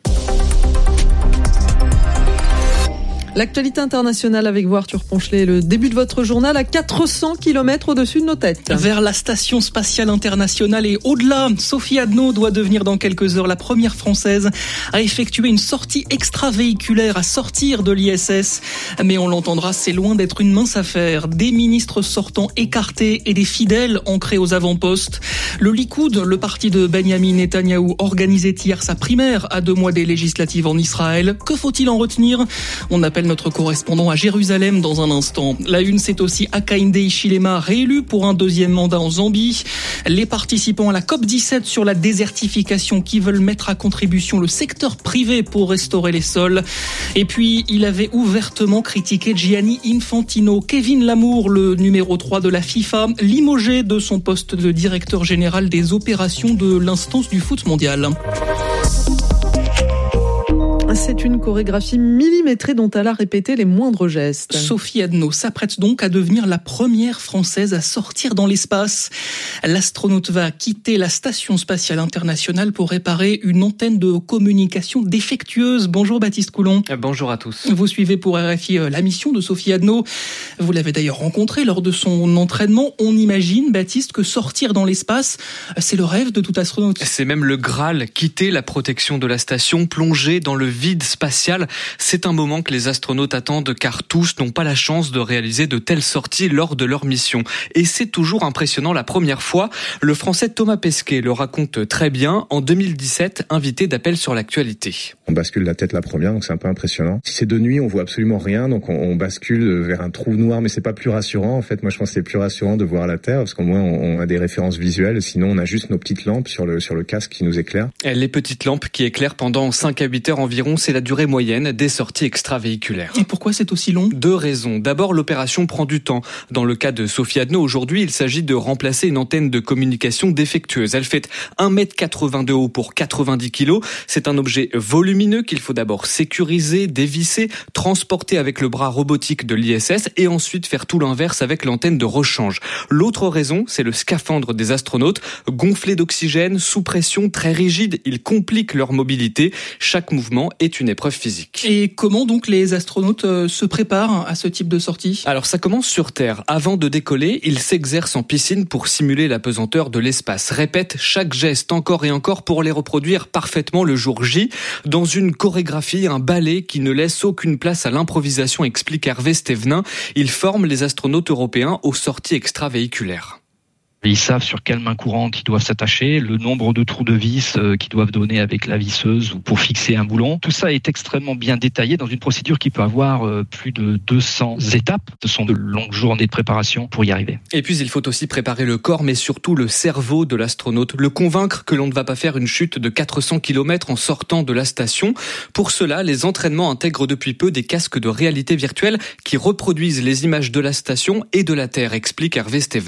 L'actualité internationale avec vous, Arthur Ponchelet, le début de votre journal à 400 km au-dessus de nos têtes. Vers la Station Spatiale Internationale et au-delà, Sophie Adno doit devenir dans quelques heures la première Française à effectuer une sortie extravéhiculaire, à sortir de l'ISS. Mais on l'entendra, c'est loin d'être une mince affaire. Des ministres sortants écartés et des fidèles ancrés aux avant-postes. Le Likoud, le parti de Benyamin Netanyahou, organisait hier sa primaire à 2 mois des législatives en Israël. Que faut-il en retenir? On appelle notre correspondant à Jérusalem dans un instant. La une, c'est aussi Hakainde Hichilema, réélu pour un 2e mandat en Zambie. Les participants à la COP17 sur la désertification qui veulent mettre à contribution le secteur privé pour restaurer les sols. Et puis, il avait ouvertement critiqué Gianni Infantino. Kevin Lamour, le numéro 3 de la FIFA, limogé de son poste de directeur général des opérations de l'instance du foot mondial. C'est une chorégraphie millimétrée dont elle a répété les moindres gestes. Sophie Adno s'apprête donc à devenir la première Française à sortir dans l'espace. L'astronaute va quitter la Station Spatiale Internationale pour réparer une antenne de communication défectueuse. Bonjour Baptiste Coulon. Bonjour à tous. Vous suivez pour RFI la mission de Sophie Adno. Vous l'avez d'ailleurs rencontrée lors de son entraînement. On imagine, Baptiste, que sortir dans l'espace, c'est le rêve de tout astronaute. C'est même le Graal, quitter la protection de la station, plonger dans le vide spatial. C'est un moment que les astronautes attendent car tous n'ont pas la chance de réaliser de telles sorties lors de leur mission. Et c'est toujours impressionnant la première fois. Le Français Thomas Pesquet le raconte très bien. En 2017, invité d'Appel sur l'actualité. On bascule la tête la première, donc c'est un peu impressionnant. Si c'est de nuit, on voit absolument rien, donc on bascule vers un trou noir, mais c'est pas plus rassurant. En fait, moi je pense que c'est plus rassurant de voir la Terre, parce qu'au moins on a des références visuelles. Sinon, on a juste nos petites lampes sur le casque qui nous éclairent. Les petites lampes qui éclairent pendant 5 à 8 heures environ, c'est la durée moyenne des sorties extravéhiculaires. Et pourquoi c'est aussi long? 2 raisons. D'abord, l'opération prend du temps. Dans le cas de Sophie Adno, aujourd'hui, il s'agit de remplacer une antenne de communication défectueuse. Elle fait 1,80 m de haut pour 90 kg. C'est un objet volumineux qu'il faut d'abord sécuriser, dévisser, transporter avec le bras robotique de l'ISS et ensuite faire tout l'inverse avec l'antenne de rechange. L'autre raison, c'est le scaphandre des astronautes. Gonflé d'oxygène, sous pression, très rigide, il complique leur mobilité. Chaque mouvement est une épreuve physique. Et comment donc les astronautes se préparent à ce type de sortie? Alors ça commence sur Terre. Avant de décoller, ils s'exercent en piscine pour simuler la pesanteur de l'espace. Répètent chaque geste encore et encore pour les reproduire parfaitement le jour J. Dans une chorégraphie, un ballet qui ne laisse aucune place à l'improvisation, explique Hervé Stévenin. Il forme les astronautes européens aux sorties extravéhiculaires. Ils savent sur quelle main courante ils doivent s'attacher, le nombre de trous de vis qu'ils doivent donner avec la visseuse ou pour fixer un boulon. Tout ça est extrêmement bien détaillé dans une procédure qui peut avoir plus de 200 étapes. Ce sont de longues journées de préparation pour y arriver. Et puis il faut aussi préparer le corps, mais surtout le cerveau de l'astronaute. Le convaincre que l'on ne va pas faire une chute de 400 km en sortant de la station. Pour cela, les entraînements intègrent depuis peu des casques de réalité virtuelle qui reproduisent les images de la station et de la Terre, explique Hervé Stévenin.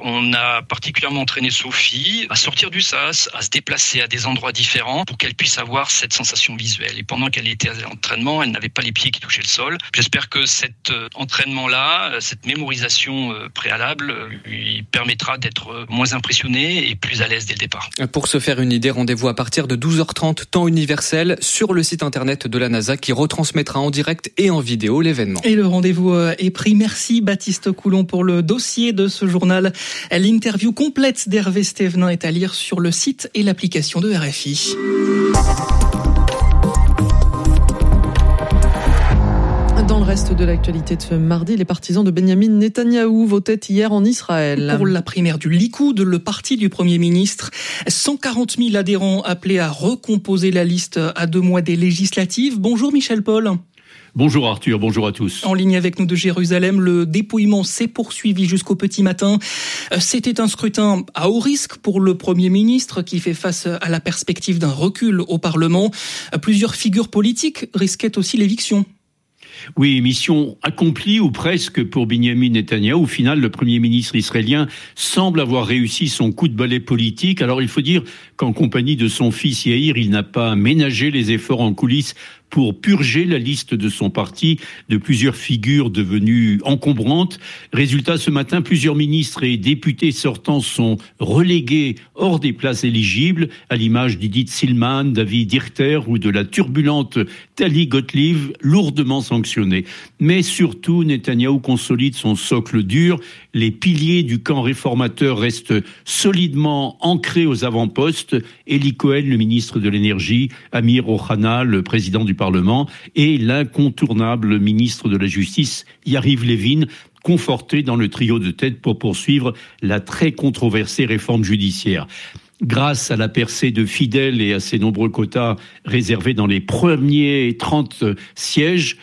On a particulièrement entraîné Sophie à sortir du sas, à se déplacer à des endroits différents pour qu'elle puisse avoir cette sensation visuelle. Et pendant qu'elle était à l'entraînement, elle n'avait pas les pieds qui touchaient le sol. J'espère que cet entraînement-là, cette mémorisation préalable lui permettra d'être moins impressionnée et plus à l'aise dès le départ. Pour se faire une idée, rendez-vous à partir de 12h30 temps universel sur le site internet de la NASA qui retransmettra en direct et en vidéo l'événement. Et le rendez-vous est pris. Merci Baptiste Coulon pour le dossier de ce journal. L'interview complète d'Hervé Stévenin est à lire sur le site et l'application de RFI. Dans le reste de l'actualité de ce mardi, les partisans de Benyamin Netanyahou votaient hier en Israël. Pour la primaire du Likoud, le parti du Premier ministre, 140 000 adhérents appelés à recomposer la liste à 2 mois des législatives. Bonjour Michel Paul. Bonjour Arthur, bonjour à tous. En ligne avec nous de Jérusalem, le dépouillement s'est poursuivi jusqu'au petit matin. C'était un scrutin à haut risque pour le Premier ministre qui fait face à la perspective d'un recul au Parlement. Plusieurs figures politiques risquaient aussi l'éviction. Oui, mission accomplie ou presque pour Benyamin Netanyahou. Au final, le Premier ministre israélien semble avoir réussi son coup de balai politique. Alors il faut dire qu'en compagnie de son fils Yair, il n'a pas ménagé les efforts en coulisses pour purger la liste de son parti de plusieurs figures devenues encombrantes. Résultat, ce matin, plusieurs ministres et députés sortants sont relégués hors des places éligibles, à l'image d'Idit Silman, David Dirter ou de la turbulente Tali Gottlieb, lourdement sanctionnée. Mais surtout, Netanyahou consolide son socle dur. Les piliers du camp réformateur restent solidement ancrés aux avant-postes. Eli Cohen, le ministre de l'Énergie, Amir Ohana, le président du Parlement, et l'incontournable ministre de la Justice, Yariv Levin, conforté dans le trio de tête pour poursuivre la très controversée réforme judiciaire. Grâce à la percée de Fidel et à ses nombreux quotas réservés dans les premiers 30 sièges,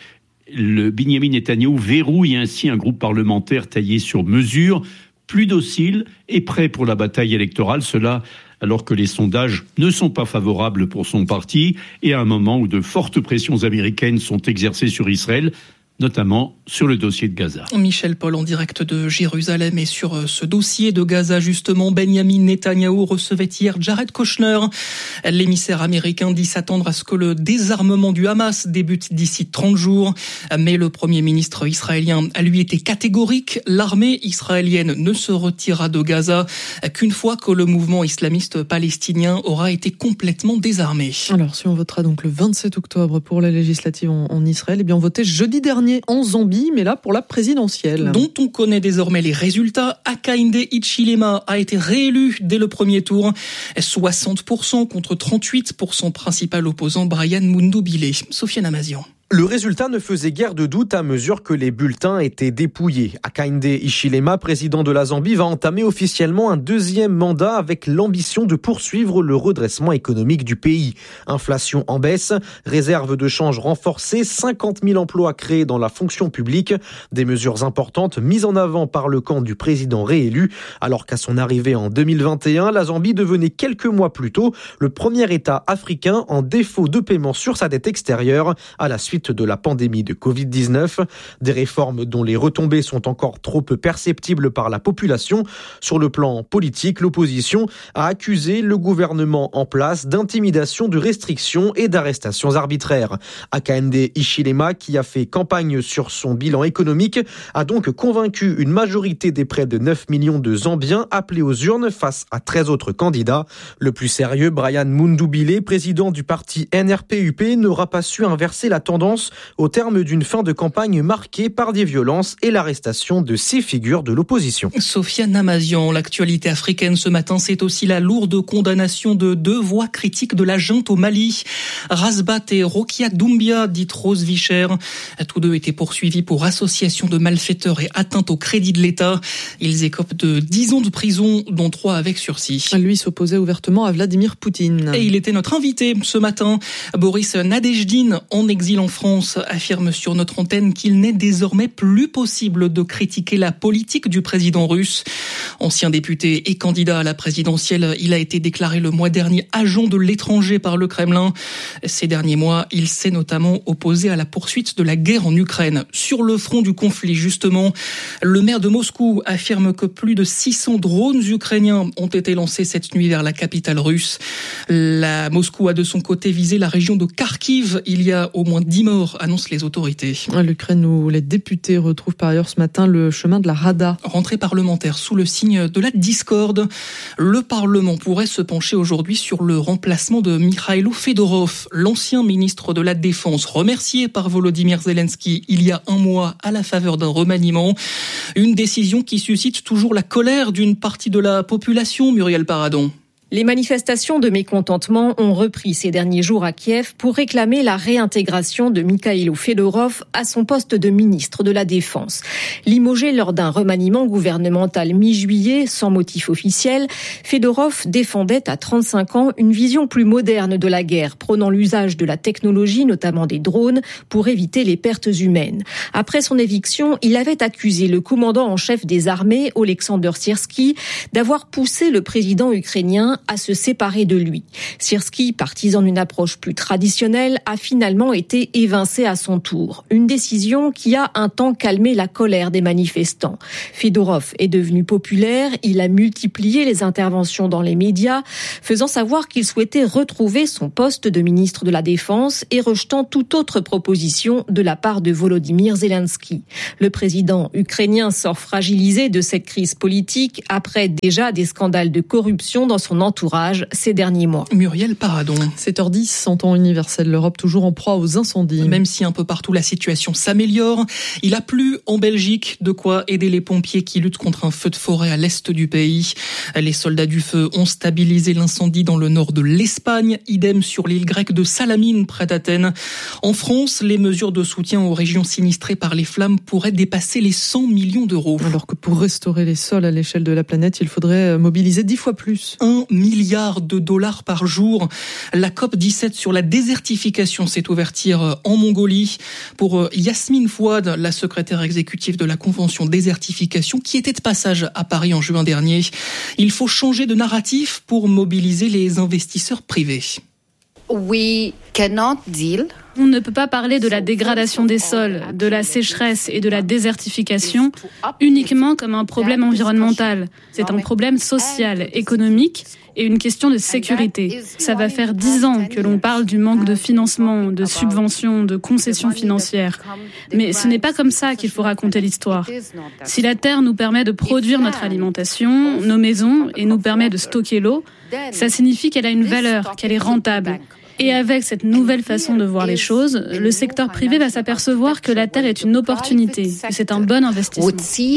le Benyamin Netanyahou verrouille ainsi un groupe parlementaire taillé sur mesure, plus docile et prêt pour la bataille électorale. Cela alors que les sondages ne sont pas favorables pour son parti et à un moment où de fortes pressions américaines sont exercées sur Israël, notamment sur le dossier de Gaza. Michel Paul en direct de Jérusalem et sur ce dossier de Gaza justement, Benyamin Netanyahou recevait hier Jared Kushner. L'émissaire américain dit s'attendre à ce que le désarmement du Hamas débute d'ici 30 jours. Mais le Premier ministre israélien a lui été catégorique. L'armée israélienne ne se retirera de Gaza qu'une fois que le mouvement islamiste palestinien aura été complètement désarmé. Alors si on votera donc le 27 octobre pour la législative en Israël, eh bien on votait jeudi dernier en Zambie, mais là pour la présidentielle. Dont on connaît désormais les résultats. Hakainde Hichilema a été réélu dès le premier tour. 60% contre 38% pour son principal opposant Brian Mundubile. Sofiane Amazian. Le résultat ne faisait guère de doute à mesure que les bulletins étaient dépouillés. Hakainde Hichilema, président de la Zambie, va entamer officiellement un 2e mandat avec l'ambition de poursuivre le redressement économique du pays. Inflation en baisse, réserve de change renforcée, 50 000 emplois créés dans la fonction publique, des mesures importantes mises en avant par le camp du président réélu, alors qu'à son arrivée en 2021, la Zambie devenait quelques mois plus tôt le premier État africain en défaut de paiement sur sa dette extérieure à la suite de la pandémie de Covid-19, des réformes dont les retombées sont encore trop peu perceptibles par la population. Sur le plan politique, l'opposition a accusé le gouvernement en place d'intimidation, de restrictions et d'arrestations arbitraires. Hakainde Hichilema, qui a fait campagne sur son bilan économique, a donc convaincu une majorité des près de 9 millions de Zambiens appelés aux urnes face à 13 autres candidats. Le plus sérieux, Brian Mundubile, président du parti NRPUP, n'aura pas su inverser la tendance au terme d'une fin de campagne marquée par des violences et l'arrestation de 6 figures de l'opposition. Sofiane Amazian, l'actualité africaine ce matin, c'est aussi la lourde condamnation de 2 voix critiques de la junte au Mali. Rasbat et Rokia Doumbia, dite Rose Vicher. Tous 2 étaient poursuivis pour association de malfaiteurs et atteinte au crédit de l'État. Ils écopent de 10 ans de prison, dont 3 avec sursis. Lui s'opposait ouvertement à Vladimir Poutine. Et il était notre invité ce matin. Boris Nadejdine, en exil en France, affirme sur notre antenne qu'il n'est désormais plus possible de critiquer la politique du président russe. Ancien député et candidat à la présidentielle, il a été déclaré le mois dernier agent de l'étranger par le Kremlin. Ces derniers mois, il s'est notamment opposé à la poursuite de la guerre en Ukraine. Sur le front du conflit, justement, le maire de Moscou affirme que plus de 600 drones ukrainiens ont été lancés cette nuit vers la capitale russe. Moscou a de son côté visé la région de Kharkiv. Il y a au moins 10 morts, annoncent les autorités. L'Ukraine où les députés retrouvent par ailleurs ce matin le chemin de la Rada. Rentrée parlementaire sous le signe de la discorde. Le Parlement pourrait se pencher aujourd'hui sur le remplacement de Mikhailo Fedorov, l'ancien ministre de la Défense, remercié par Volodymyr Zelensky il y a un mois à la faveur d'un remaniement. Une décision qui suscite toujours la colère d'une partie de la population, Muriel Paradon. Les manifestations de mécontentement ont repris ces derniers jours à Kiev pour réclamer la réintégration de Mikhailo Fedorov à son poste de ministre de la Défense. Limogé lors d'un remaniement gouvernemental mi-juillet sans motif officiel, Fedorov défendait à 35 ans une vision plus moderne de la guerre, prônant l'usage de la technologie, notamment des drones, pour éviter les pertes humaines. Après son éviction, il avait accusé le commandant en chef des armées, Oleksandr Syrsky, d'avoir poussé le président ukrainien à se séparer de lui. Syrsky, partisan d'une approche plus traditionnelle, a finalement été évincé à son tour. Une décision qui a un temps calmé la colère des manifestants. Fedorov est devenu populaire, il a multiplié les interventions dans les médias, faisant savoir qu'il souhaitait retrouver son poste de ministre de la Défense et rejetant toute autre proposition de la part de Volodymyr Zelensky. Le président ukrainien sort fragilisé de cette crise politique après déjà des scandales de corruption dans son entourage ces derniers mois. Muriel Paradon. 7h10, en temps universel, l'Europe toujours en proie aux incendies. Même si un peu partout la situation s'améliore, il a plu en Belgique, de quoi aider les pompiers qui luttent contre un feu de forêt à l'est du pays. Les soldats du feu ont stabilisé l'incendie dans le nord de l'Espagne, idem sur l'île grecque de Salamine, près d'Athènes. En France, les mesures de soutien aux régions sinistrées par les flammes pourraient dépasser les 100 millions d'euros. Alors que pour restaurer les sols à l'échelle de la planète, il faudrait mobiliser 10 fois plus. 1 milliard de dollars par jour. La COP17 sur la désertification s'est ouverte hier en Mongolie. Pour Yasmine Fouad, la secrétaire exécutive de la Convention désertification, qui était de passage à Paris en juin dernier, il faut changer de narratif pour mobiliser les investisseurs privés. On ne peut pas parler de la dégradation des sols, de la sécheresse et de la désertification uniquement comme un problème environnemental. C'est un problème social, économique et une question de sécurité. Ça va faire 10 ans que l'on parle du manque de financement, de subventions, de concessions financières. Mais ce n'est pas comme ça qu'il faut raconter l'histoire. Si la terre nous permet de produire notre alimentation, nos maisons et nous permet de stocker l'eau, ça signifie qu'elle a une valeur, qu'elle est rentable. Et avec cette nouvelle façon de voir les choses, le secteur privé va s'apercevoir que la terre est une opportunité, que c'est un bon investissement.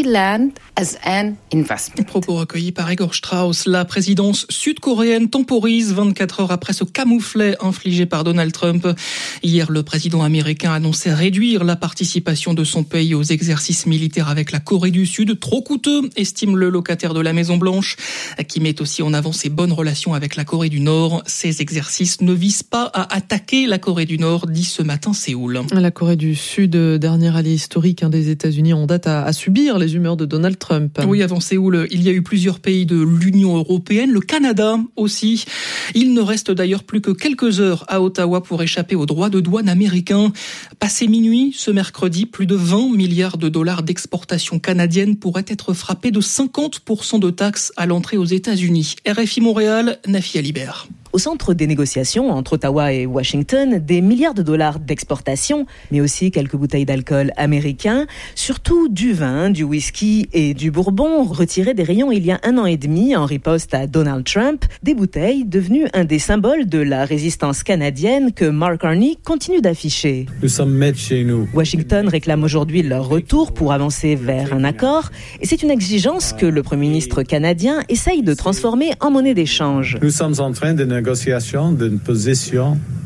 Propos recueillis par Igor Strauss. La présidence sud-coréenne temporise 24 heures après ce camouflet infligé par Donald Trump. Hier, le président américain annonçait réduire la participation de son pays aux exercices militaires avec la Corée du Sud. Trop coûteux, estime le locataire de la Maison-Blanche, qui met aussi en avant ses bonnes relations avec la Corée du Nord. Ces exercices ne visent pas à attaquer la Corée du Nord, dit ce matin Séoul. La Corée du Sud, dernier allié historique des États-Unis, en date à subir les humeurs de Donald Trump. Oui, avant Séoul, il y a eu plusieurs pays de l'Union européenne, le Canada aussi. Il ne reste d'ailleurs plus que quelques heures à Ottawa pour échapper aux droits de douane américains. Passé minuit, ce mercredi, plus de 20 milliards de dollars d'exportation canadienne pourraient être frappés de 50% de taxes à l'entrée aux États-Unis. RFI Montréal, Nafi Alibert. Au centre des négociations entre Ottawa et Washington, des milliards de dollars d'exportation, mais aussi quelques bouteilles d'alcool américains, surtout du vin, du whisky et du bourbon, retirés des rayons il y a 1 an et demi en riposte à Donald Trump, des bouteilles devenues un des symboles de la résistance canadienne que Mark Carney continue d'afficher. Nous sommes maîtres chez nous. Washington réclame aujourd'hui leur retour pour avancer vers un accord, et c'est une exigence que le Premier ministre canadien essaye de transformer en monnaie d'échange. Nous sommes en train de négociation d'une position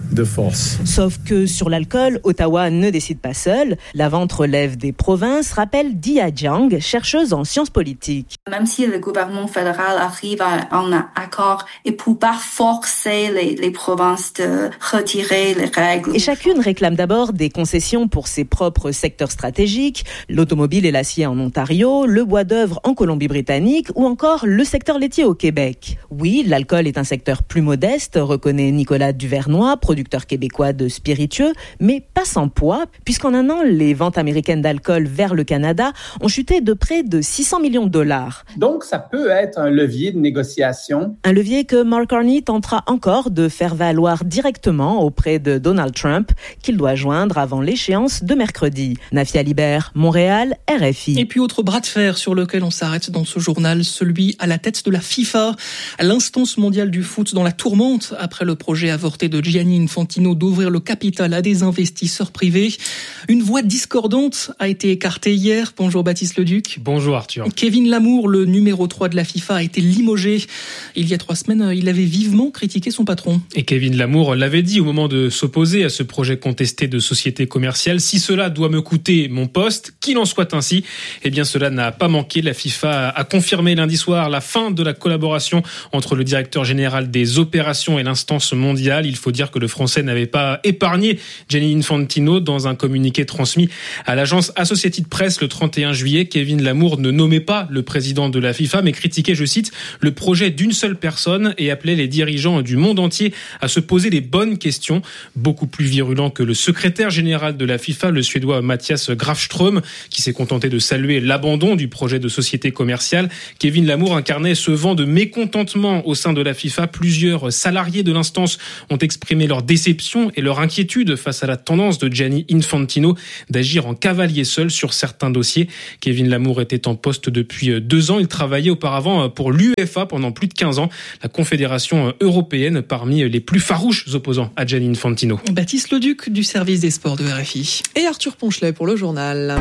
de force. Sauf que sur l'alcool, Ottawa ne décide pas seul. La vente relève des provinces, rappelle Dia Jiang, chercheuse en sciences politiques. Même si le gouvernement fédéral arrive à un accord, il ne peut pas forcer les provinces de retirer les règles. Et chacune réclame d'abord des concessions pour ses propres secteurs stratégiques, l'automobile et l'acier en Ontario, le bois d'œuvre en Colombie-Britannique ou encore le secteur laitier au Québec. Oui, l'alcool est un secteur plus modeste, reconnaît Nicolas Duvernois, producteur québécois de spiritueux, mais pas sans poids, puisqu'en un an, les ventes américaines d'alcool vers le Canada ont chuté de près de 600 millions de dollars. Donc, ça peut être un levier de négociation. Un levier que Mark Carney tentera encore de faire valoir directement auprès de Donald Trump, qu'il doit joindre avant l'échéance de mercredi. Nafia Libert, Montréal, RFI. Et puis autre bras de fer sur lequel on s'arrête dans ce journal, celui à la tête de la FIFA, l'instance mondiale du foot dans la tourmente après le projet avorté de Gianni Infantino d'ouvrir le capital à des investisseurs privés. Une voix discordante a été écartée hier. Bonjour Baptiste Leduc. Bonjour Arthur. Kevin Lamour, le numéro 3 de la FIFA, a été limogé. Il y a 3 semaines, il avait vivement critiqué son patron. Et Kevin Lamour l'avait dit au moment de s'opposer à ce projet contesté de société commerciale. Si cela doit me coûter mon poste, qu'il en soit ainsi. Eh bien, cela n'a pas manqué. La FIFA a confirmé lundi soir la fin de la collaboration entre le directeur général des opérations et l'instance mondiale. Il faut dire que le Français n'avait pas épargné Gianni Infantino dans un communiqué transmis à l'agence Associated Press le 31 juillet. Kevin Lamour ne nommait pas le président de la FIFA, mais critiquait, je cite, le projet d'une seule personne et appelait les dirigeants du monde entier à se poser les bonnes questions. Beaucoup plus virulent que le secrétaire général de la FIFA, le Suédois Mattias Grafström, qui s'est contenté de saluer l'abandon du projet de société commerciale. Kevin Lamour incarnait ce vent de mécontentement au sein de la FIFA. Plusieurs salariés de l'instance ont exprimé leur déception et leur inquiétude face à la tendance de Gianni Infantino d'agir en cavalier seul sur certains dossiers. Kevin Lamour était en poste depuis 2 ans. Il travaillait auparavant pour l'UEFA pendant plus de 15 ans, la confédération européenne, parmi les plus farouches opposants à Gianni Infantino. Baptiste Leduc du service des sports de RFI. Et Arthur Ponchelet pour le journal.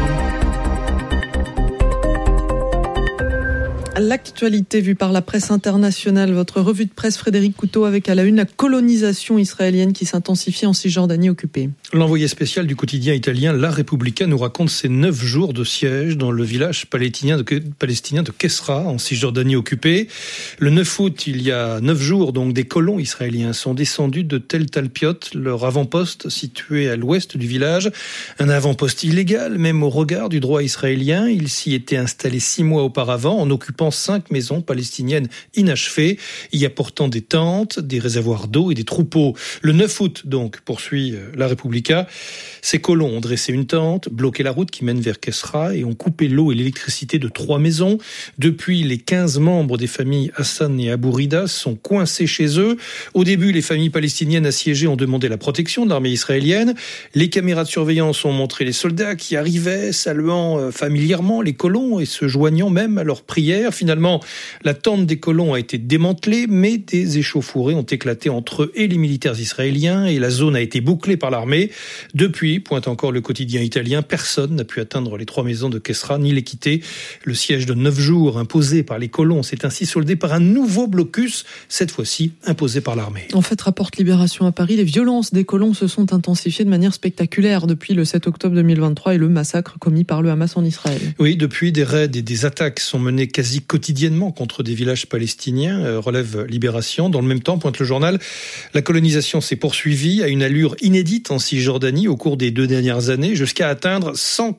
L'actualité vue par la presse internationale, votre revue de presse Frédéric Couteau avec à la une la colonisation israélienne qui s'intensifie en Cisjordanie occupée. L'envoyé spécial du quotidien italien La Repubblica nous raconte ces 9 jours de siège dans le village palestinien de Kesra en Cisjordanie occupée. Le 9 août, il y a 9 jours, donc des colons israéliens sont descendus de Tel Talpiot, leur avant-poste situé à l'ouest du village. Un avant-poste illégal, même au regard du droit israélien. Il s'y était installé 6 mois auparavant en occupant 5 maisons palestiniennes inachevées, y apportant des tentes, des réservoirs d'eau et des troupeaux. Le 9 août, donc, poursuit La Repubblica, ces colons ont dressé une tente, bloqué la route qui mène vers Kesra et ont coupé l'eau et l'électricité de 3 maisons. Depuis, les 15 membres des familles Hassan et Abou Rida sont coincés chez eux. Au début, les familles palestiniennes assiégées ont demandé la protection de l'armée israélienne. Les caméras de surveillance ont montré les soldats qui arrivaient, saluant familièrement les colons et se joignant même à leurs prières. Finalement, la tente des colons a été démantelée, mais des échauffourées ont éclaté entre eux et les militaires israéliens et la zone a été bouclée par l'armée. Depuis, pointe encore le quotidien italien, personne n'a pu atteindre les 3 maisons de Kesra ni les quitter. Le siège de 9 jours imposé par les colons s'est ainsi soldé par un nouveau blocus, cette fois-ci imposé par l'armée. En fait, rapporte Libération à Paris, les violences des colons se sont intensifiées de manière spectaculaire depuis le 7 octobre 2023 et le massacre commis par le Hamas en Israël. Oui, depuis, des raids et des attaques sont menées quasi quotidiennement contre des villages palestiniens, relève Libération. Dans le même temps, pointe le journal, la colonisation s'est poursuivie à une allure inédite en Cisjordanie au cours des 2 dernières années, jusqu'à atteindre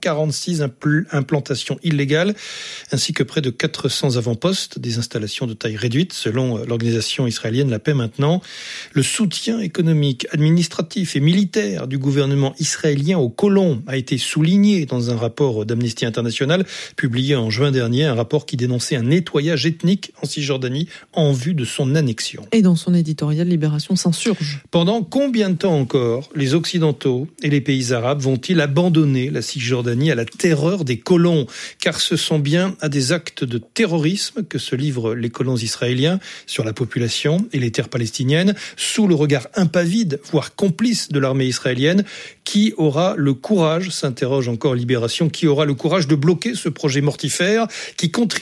146 implantations illégales, ainsi que près de 400 avant-postes, des installations de taille réduite, selon l'organisation israélienne La Paix Maintenant. Le soutien économique, administratif et militaire du gouvernement israélien aux colons a été souligné dans un rapport d'Amnesty International publié en juin dernier, un rapport qui dénonçait un nettoyage ethnique en Cisjordanie en vue de son annexion. Et dans son éditorial, Libération s'insurge. Pendant combien de temps encore les Occidentaux et les pays arabes vont-ils abandonner la Cisjordanie à la terreur des colons ? Car ce sont bien à des actes de terrorisme que se livrent les colons israéliens sur la population et les terres palestiniennes, sous le regard impavide, voire complice de l'armée israélienne. Qui aura le courage, s'interroge encore Libération, qui aura le courage de bloquer ce projet mortifère qui contribue à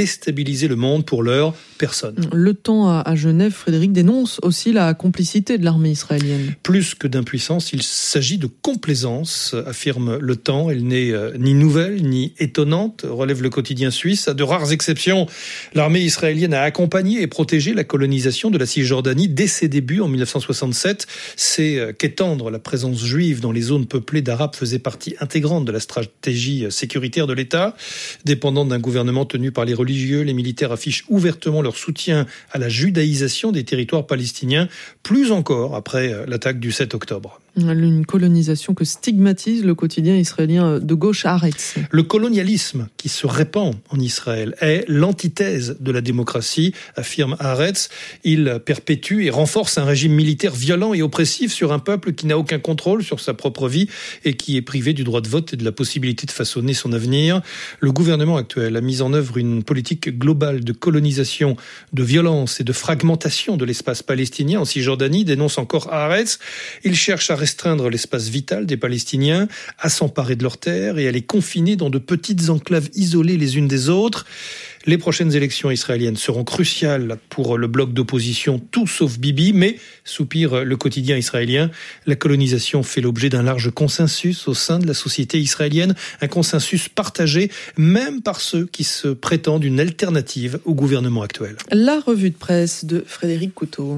déstabiliser le monde. Pour l'heure, personne. Le Temps à Genève, Frédéric dénonce aussi la complicité de l'armée israélienne. Plus que d'impuissance, il s'agit de complaisance, affirme Le Temps. Elle n'est ni nouvelle ni étonnante, relève le quotidien suisse. À de rares exceptions, l'armée israélienne a accompagné et protégé la colonisation de la Cisjordanie dès ses débuts en 1967. C'est qu'étendre la présence juive dans les zones peuplées d'Arabes faisait partie intégrante de la stratégie sécuritaire de l'État. Dépendant d'un gouvernement tenu par les religieux, les militaires affichent ouvertement leur soutien à la judaïsation des territoires palestiniens, plus encore après l'attaque du 7 octobre. Une colonisation que stigmatise le quotidien israélien de gauche Haaretz. Le colonialisme qui se répand en Israël est l'antithèse de la démocratie, affirme Haaretz. Il perpétue et renforce un régime militaire violent et oppressif sur un peuple qui n'a aucun contrôle sur sa propre vie et qui est privé du droit de vote et de la possibilité de façonner son avenir. Le gouvernement actuel a mis en œuvre une politique globale de colonisation, de violence et de fragmentation de l'espace palestinien en Cisjordanie, dénonce encore Haaretz. Il cherche à restreindre l'espace vital des Palestiniens, à s'emparer de leurs terres et à les confiner dans de petites enclaves isolées les unes des autres. Les prochaines élections israéliennes seront cruciales pour le bloc d'opposition, tout sauf Bibi, mais, soupire le quotidien israélien, la colonisation fait l'objet d'un large consensus au sein de la société israélienne, un consensus partagé même par ceux qui se prétendent une alternative au gouvernement actuel. La revue de presse de Frédéric Couteau.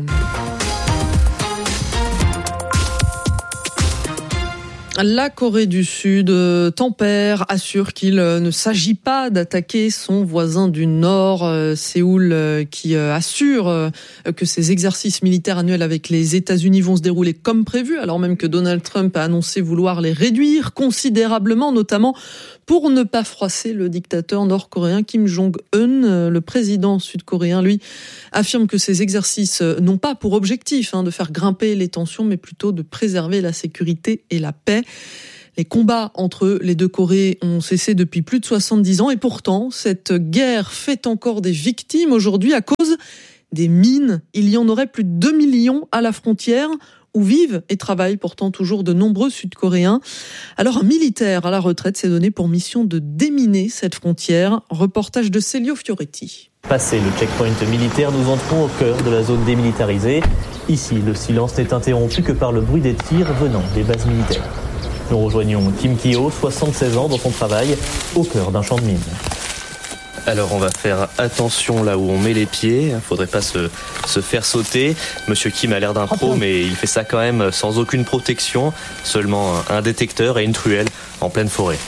La Corée du Sud tempère, assure qu'il ne s'agit pas d'attaquer son voisin du Nord, Séoul, qui assure que ses exercices militaires annuels avec les États-Unis vont se dérouler comme prévu, alors même que Donald Trump a annoncé vouloir les réduire considérablement, notamment pour ne pas froisser le dictateur nord-coréen Kim Jong-un. Le président sud-coréen, lui, affirme que ces exercices n'ont pas pour objectif de faire grimper les tensions, mais plutôt de préserver la sécurité et la paix. Les combats entre les deux Corées ont cessé depuis plus de 70 ans et pourtant, cette guerre fait encore des victimes aujourd'hui à cause des mines. Il y en aurait plus de 2 millions à la frontière où vivent et travaillent pourtant toujours de nombreux Sud-Coréens. Alors un militaire à la retraite s'est donné pour mission de déminer cette frontière. Reportage de Celio Fioretti. Passé le checkpoint militaire, nous entrons au cœur de la zone démilitarisée. Ici, le silence n'est interrompu que par le bruit des tirs venant des bases militaires. Nous rejoignons Kim Kyo, 76 ans, dans son travail, au cœur d'un champ de mines. Alors on va faire attention là où on met les pieds, il ne faudrait pas se faire sauter. Monsieur Kim a l'air d'un pro, mais il fait ça quand même sans aucune protection, seulement un détecteur et une truelle en pleine forêt.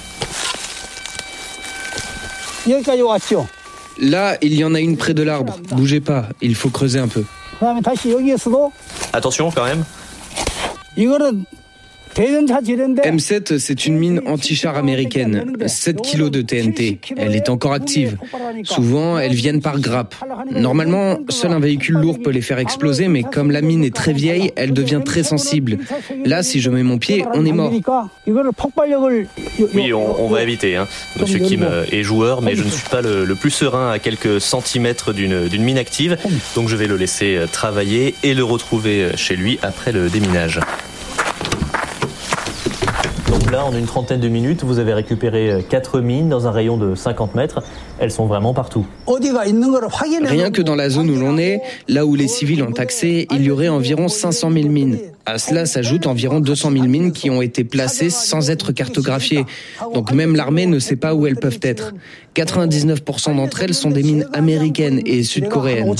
Là, il y en a une près de l'arbre. Bougez pas, il faut creuser un peu. Attention quand même. M7, c'est une mine anti-char américaine, 7 kilos de TNT. Elle est encore active. Souvent, elles viennent par grappe. Normalement, seul un véhicule lourd peut les faire exploser, mais comme la mine est très vieille, elle devient très sensible. Là, si je mets mon pied, on est mort. Oui, on va éviter. Monsieur Kim est joueur, mais je ne suis pas le plus serein à quelques centimètres d'une mine active. Donc je vais le laisser travailler et le retrouver chez lui après le déminage. Donc là, en une trentaine de minutes, vous avez récupéré 4 mines dans un rayon de 50 mètres. Elles sont vraiment partout. Rien que dans la zone où l'on est, là où les civils ont accès, il y aurait environ 500 000 mines. À cela s'ajoutent environ 200 000 mines qui ont été placées sans être cartographiées. Donc même l'armée ne sait pas où elles peuvent être. 99% d'entre elles sont des mines américaines et sud-coréennes.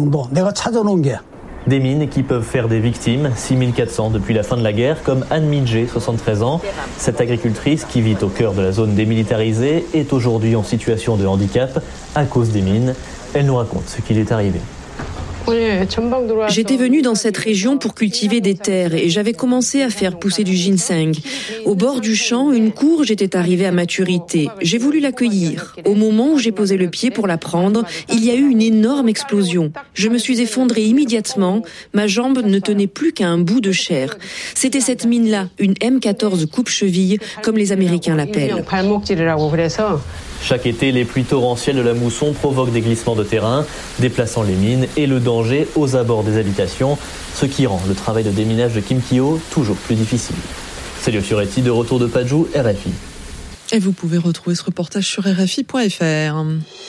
Des mines qui peuvent faire des victimes, 6400 depuis la fin de la guerre, comme Anne Minje, 73 ans. Cette agricultrice qui vit au cœur de la zone démilitarisée est aujourd'hui en situation de handicap à cause des mines. Elle nous raconte ce qui lui est arrivé. J'étais venue dans cette région pour cultiver des terres et j'avais commencé à faire pousser du ginseng. Au bord du champ, une courge était arrivée à maturité. J'ai voulu l'accueillir. Au moment où j'ai posé le pied pour la prendre, il y a eu une énorme explosion. Je me suis effondrée immédiatement. Ma jambe ne tenait plus qu'à un bout de chair. C'était cette mine-là, une M14 coupe-cheville, comme les Américains l'appellent. Chaque été, les pluies torrentielles de la mousson provoquent des glissements de terrain, déplaçant les mines et le danger aux abords des habitations, ce qui rend le travail de déminage de Kim Kyo toujours plus difficile. Celio Fioretti, de retour de Paju, RFI. Et vous pouvez retrouver ce reportage sur RFI.fr.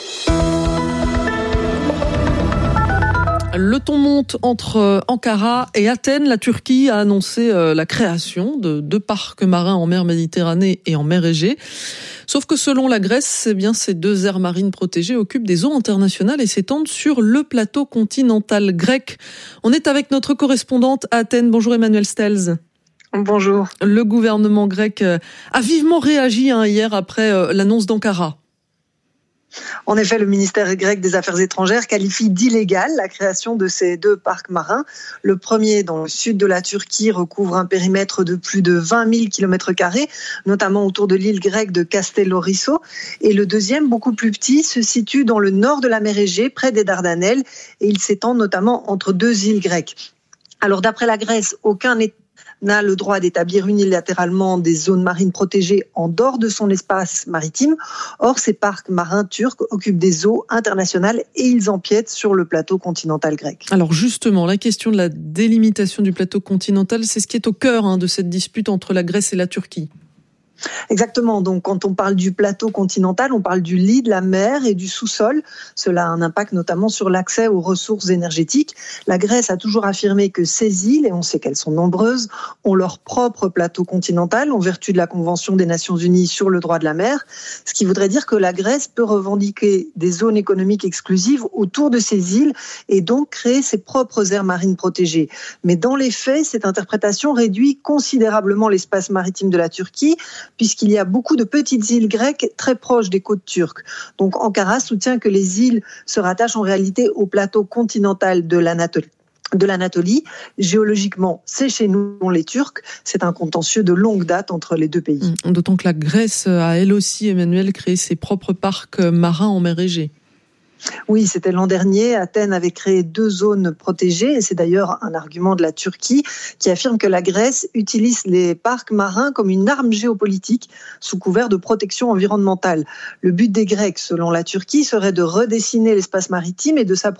Le ton monte entre Ankara et Athènes. La Turquie a annoncé la création de 2 parcs marins en mer Méditerranée et en mer Égée. Sauf que selon la Grèce, ces 2 aires marines protégées occupent des eaux internationales et s'étendent sur le plateau continental grec. On est avec notre correspondante à Athènes. Bonjour Emmanuel Stelz. Bonjour. Le gouvernement grec a vivement réagi hier après l'annonce d'Ankara. En effet, le ministère grec des Affaires étrangères qualifie d'illégale la création de ces 2 parcs marins. Le premier, dans le sud de la Turquie, recouvre un périmètre de plus de 20 000 km², notamment autour de l'île grecque de Kastellorisso. Et le deuxième, beaucoup plus petit, se situe dans le nord de la mer Égée, près des Dardanelles, et il s'étend notamment entre 2 îles grecques. Alors, d'après la Grèce, aucun État n'a le droit d'établir unilatéralement des zones marines protégées en dehors de son espace maritime. Or, ces parcs marins turcs occupent des eaux internationales et ils empiètent sur le plateau continental grec. Alors justement, la question de la délimitation du plateau continental, c'est ce qui est au cœur de cette dispute entre la Grèce et la Turquie. Exactement. Donc, quand on parle du plateau continental, on parle du lit de la mer et du sous-sol. Cela a un impact notamment sur l'accès aux ressources énergétiques. La Grèce a toujours affirmé que ces îles, et on sait qu'elles sont nombreuses, ont leur propre plateau continental en vertu de la Convention des Nations Unies sur le droit de la mer. Ce qui voudrait dire que la Grèce peut revendiquer des zones économiques exclusives autour de ces îles et donc créer ses propres aires marines protégées. Mais dans les faits, cette interprétation réduit considérablement l'espace maritime de la Turquie, puisqu'il y a beaucoup de petites îles grecques très proches des côtes turques. Donc Ankara soutient que les îles se rattachent en réalité au plateau continental de l'Anatolie. Géologiquement, c'est chez nous les Turcs. C'est un contentieux de longue date entre les 2 pays. D'autant que la Grèce a elle aussi, Emmanuel, créé ses propres parcs marins en mer Égée. Oui, c'était l'an dernier. Athènes avait créé 2 zones protégées et c'est d'ailleurs un argument de la Turquie qui affirme que la Grèce utilise les parcs marins comme une arme géopolitique sous couvert de protection environnementale. Le but des Grecs, selon la Turquie, serait de redessiner l'espace maritime et de s'approprier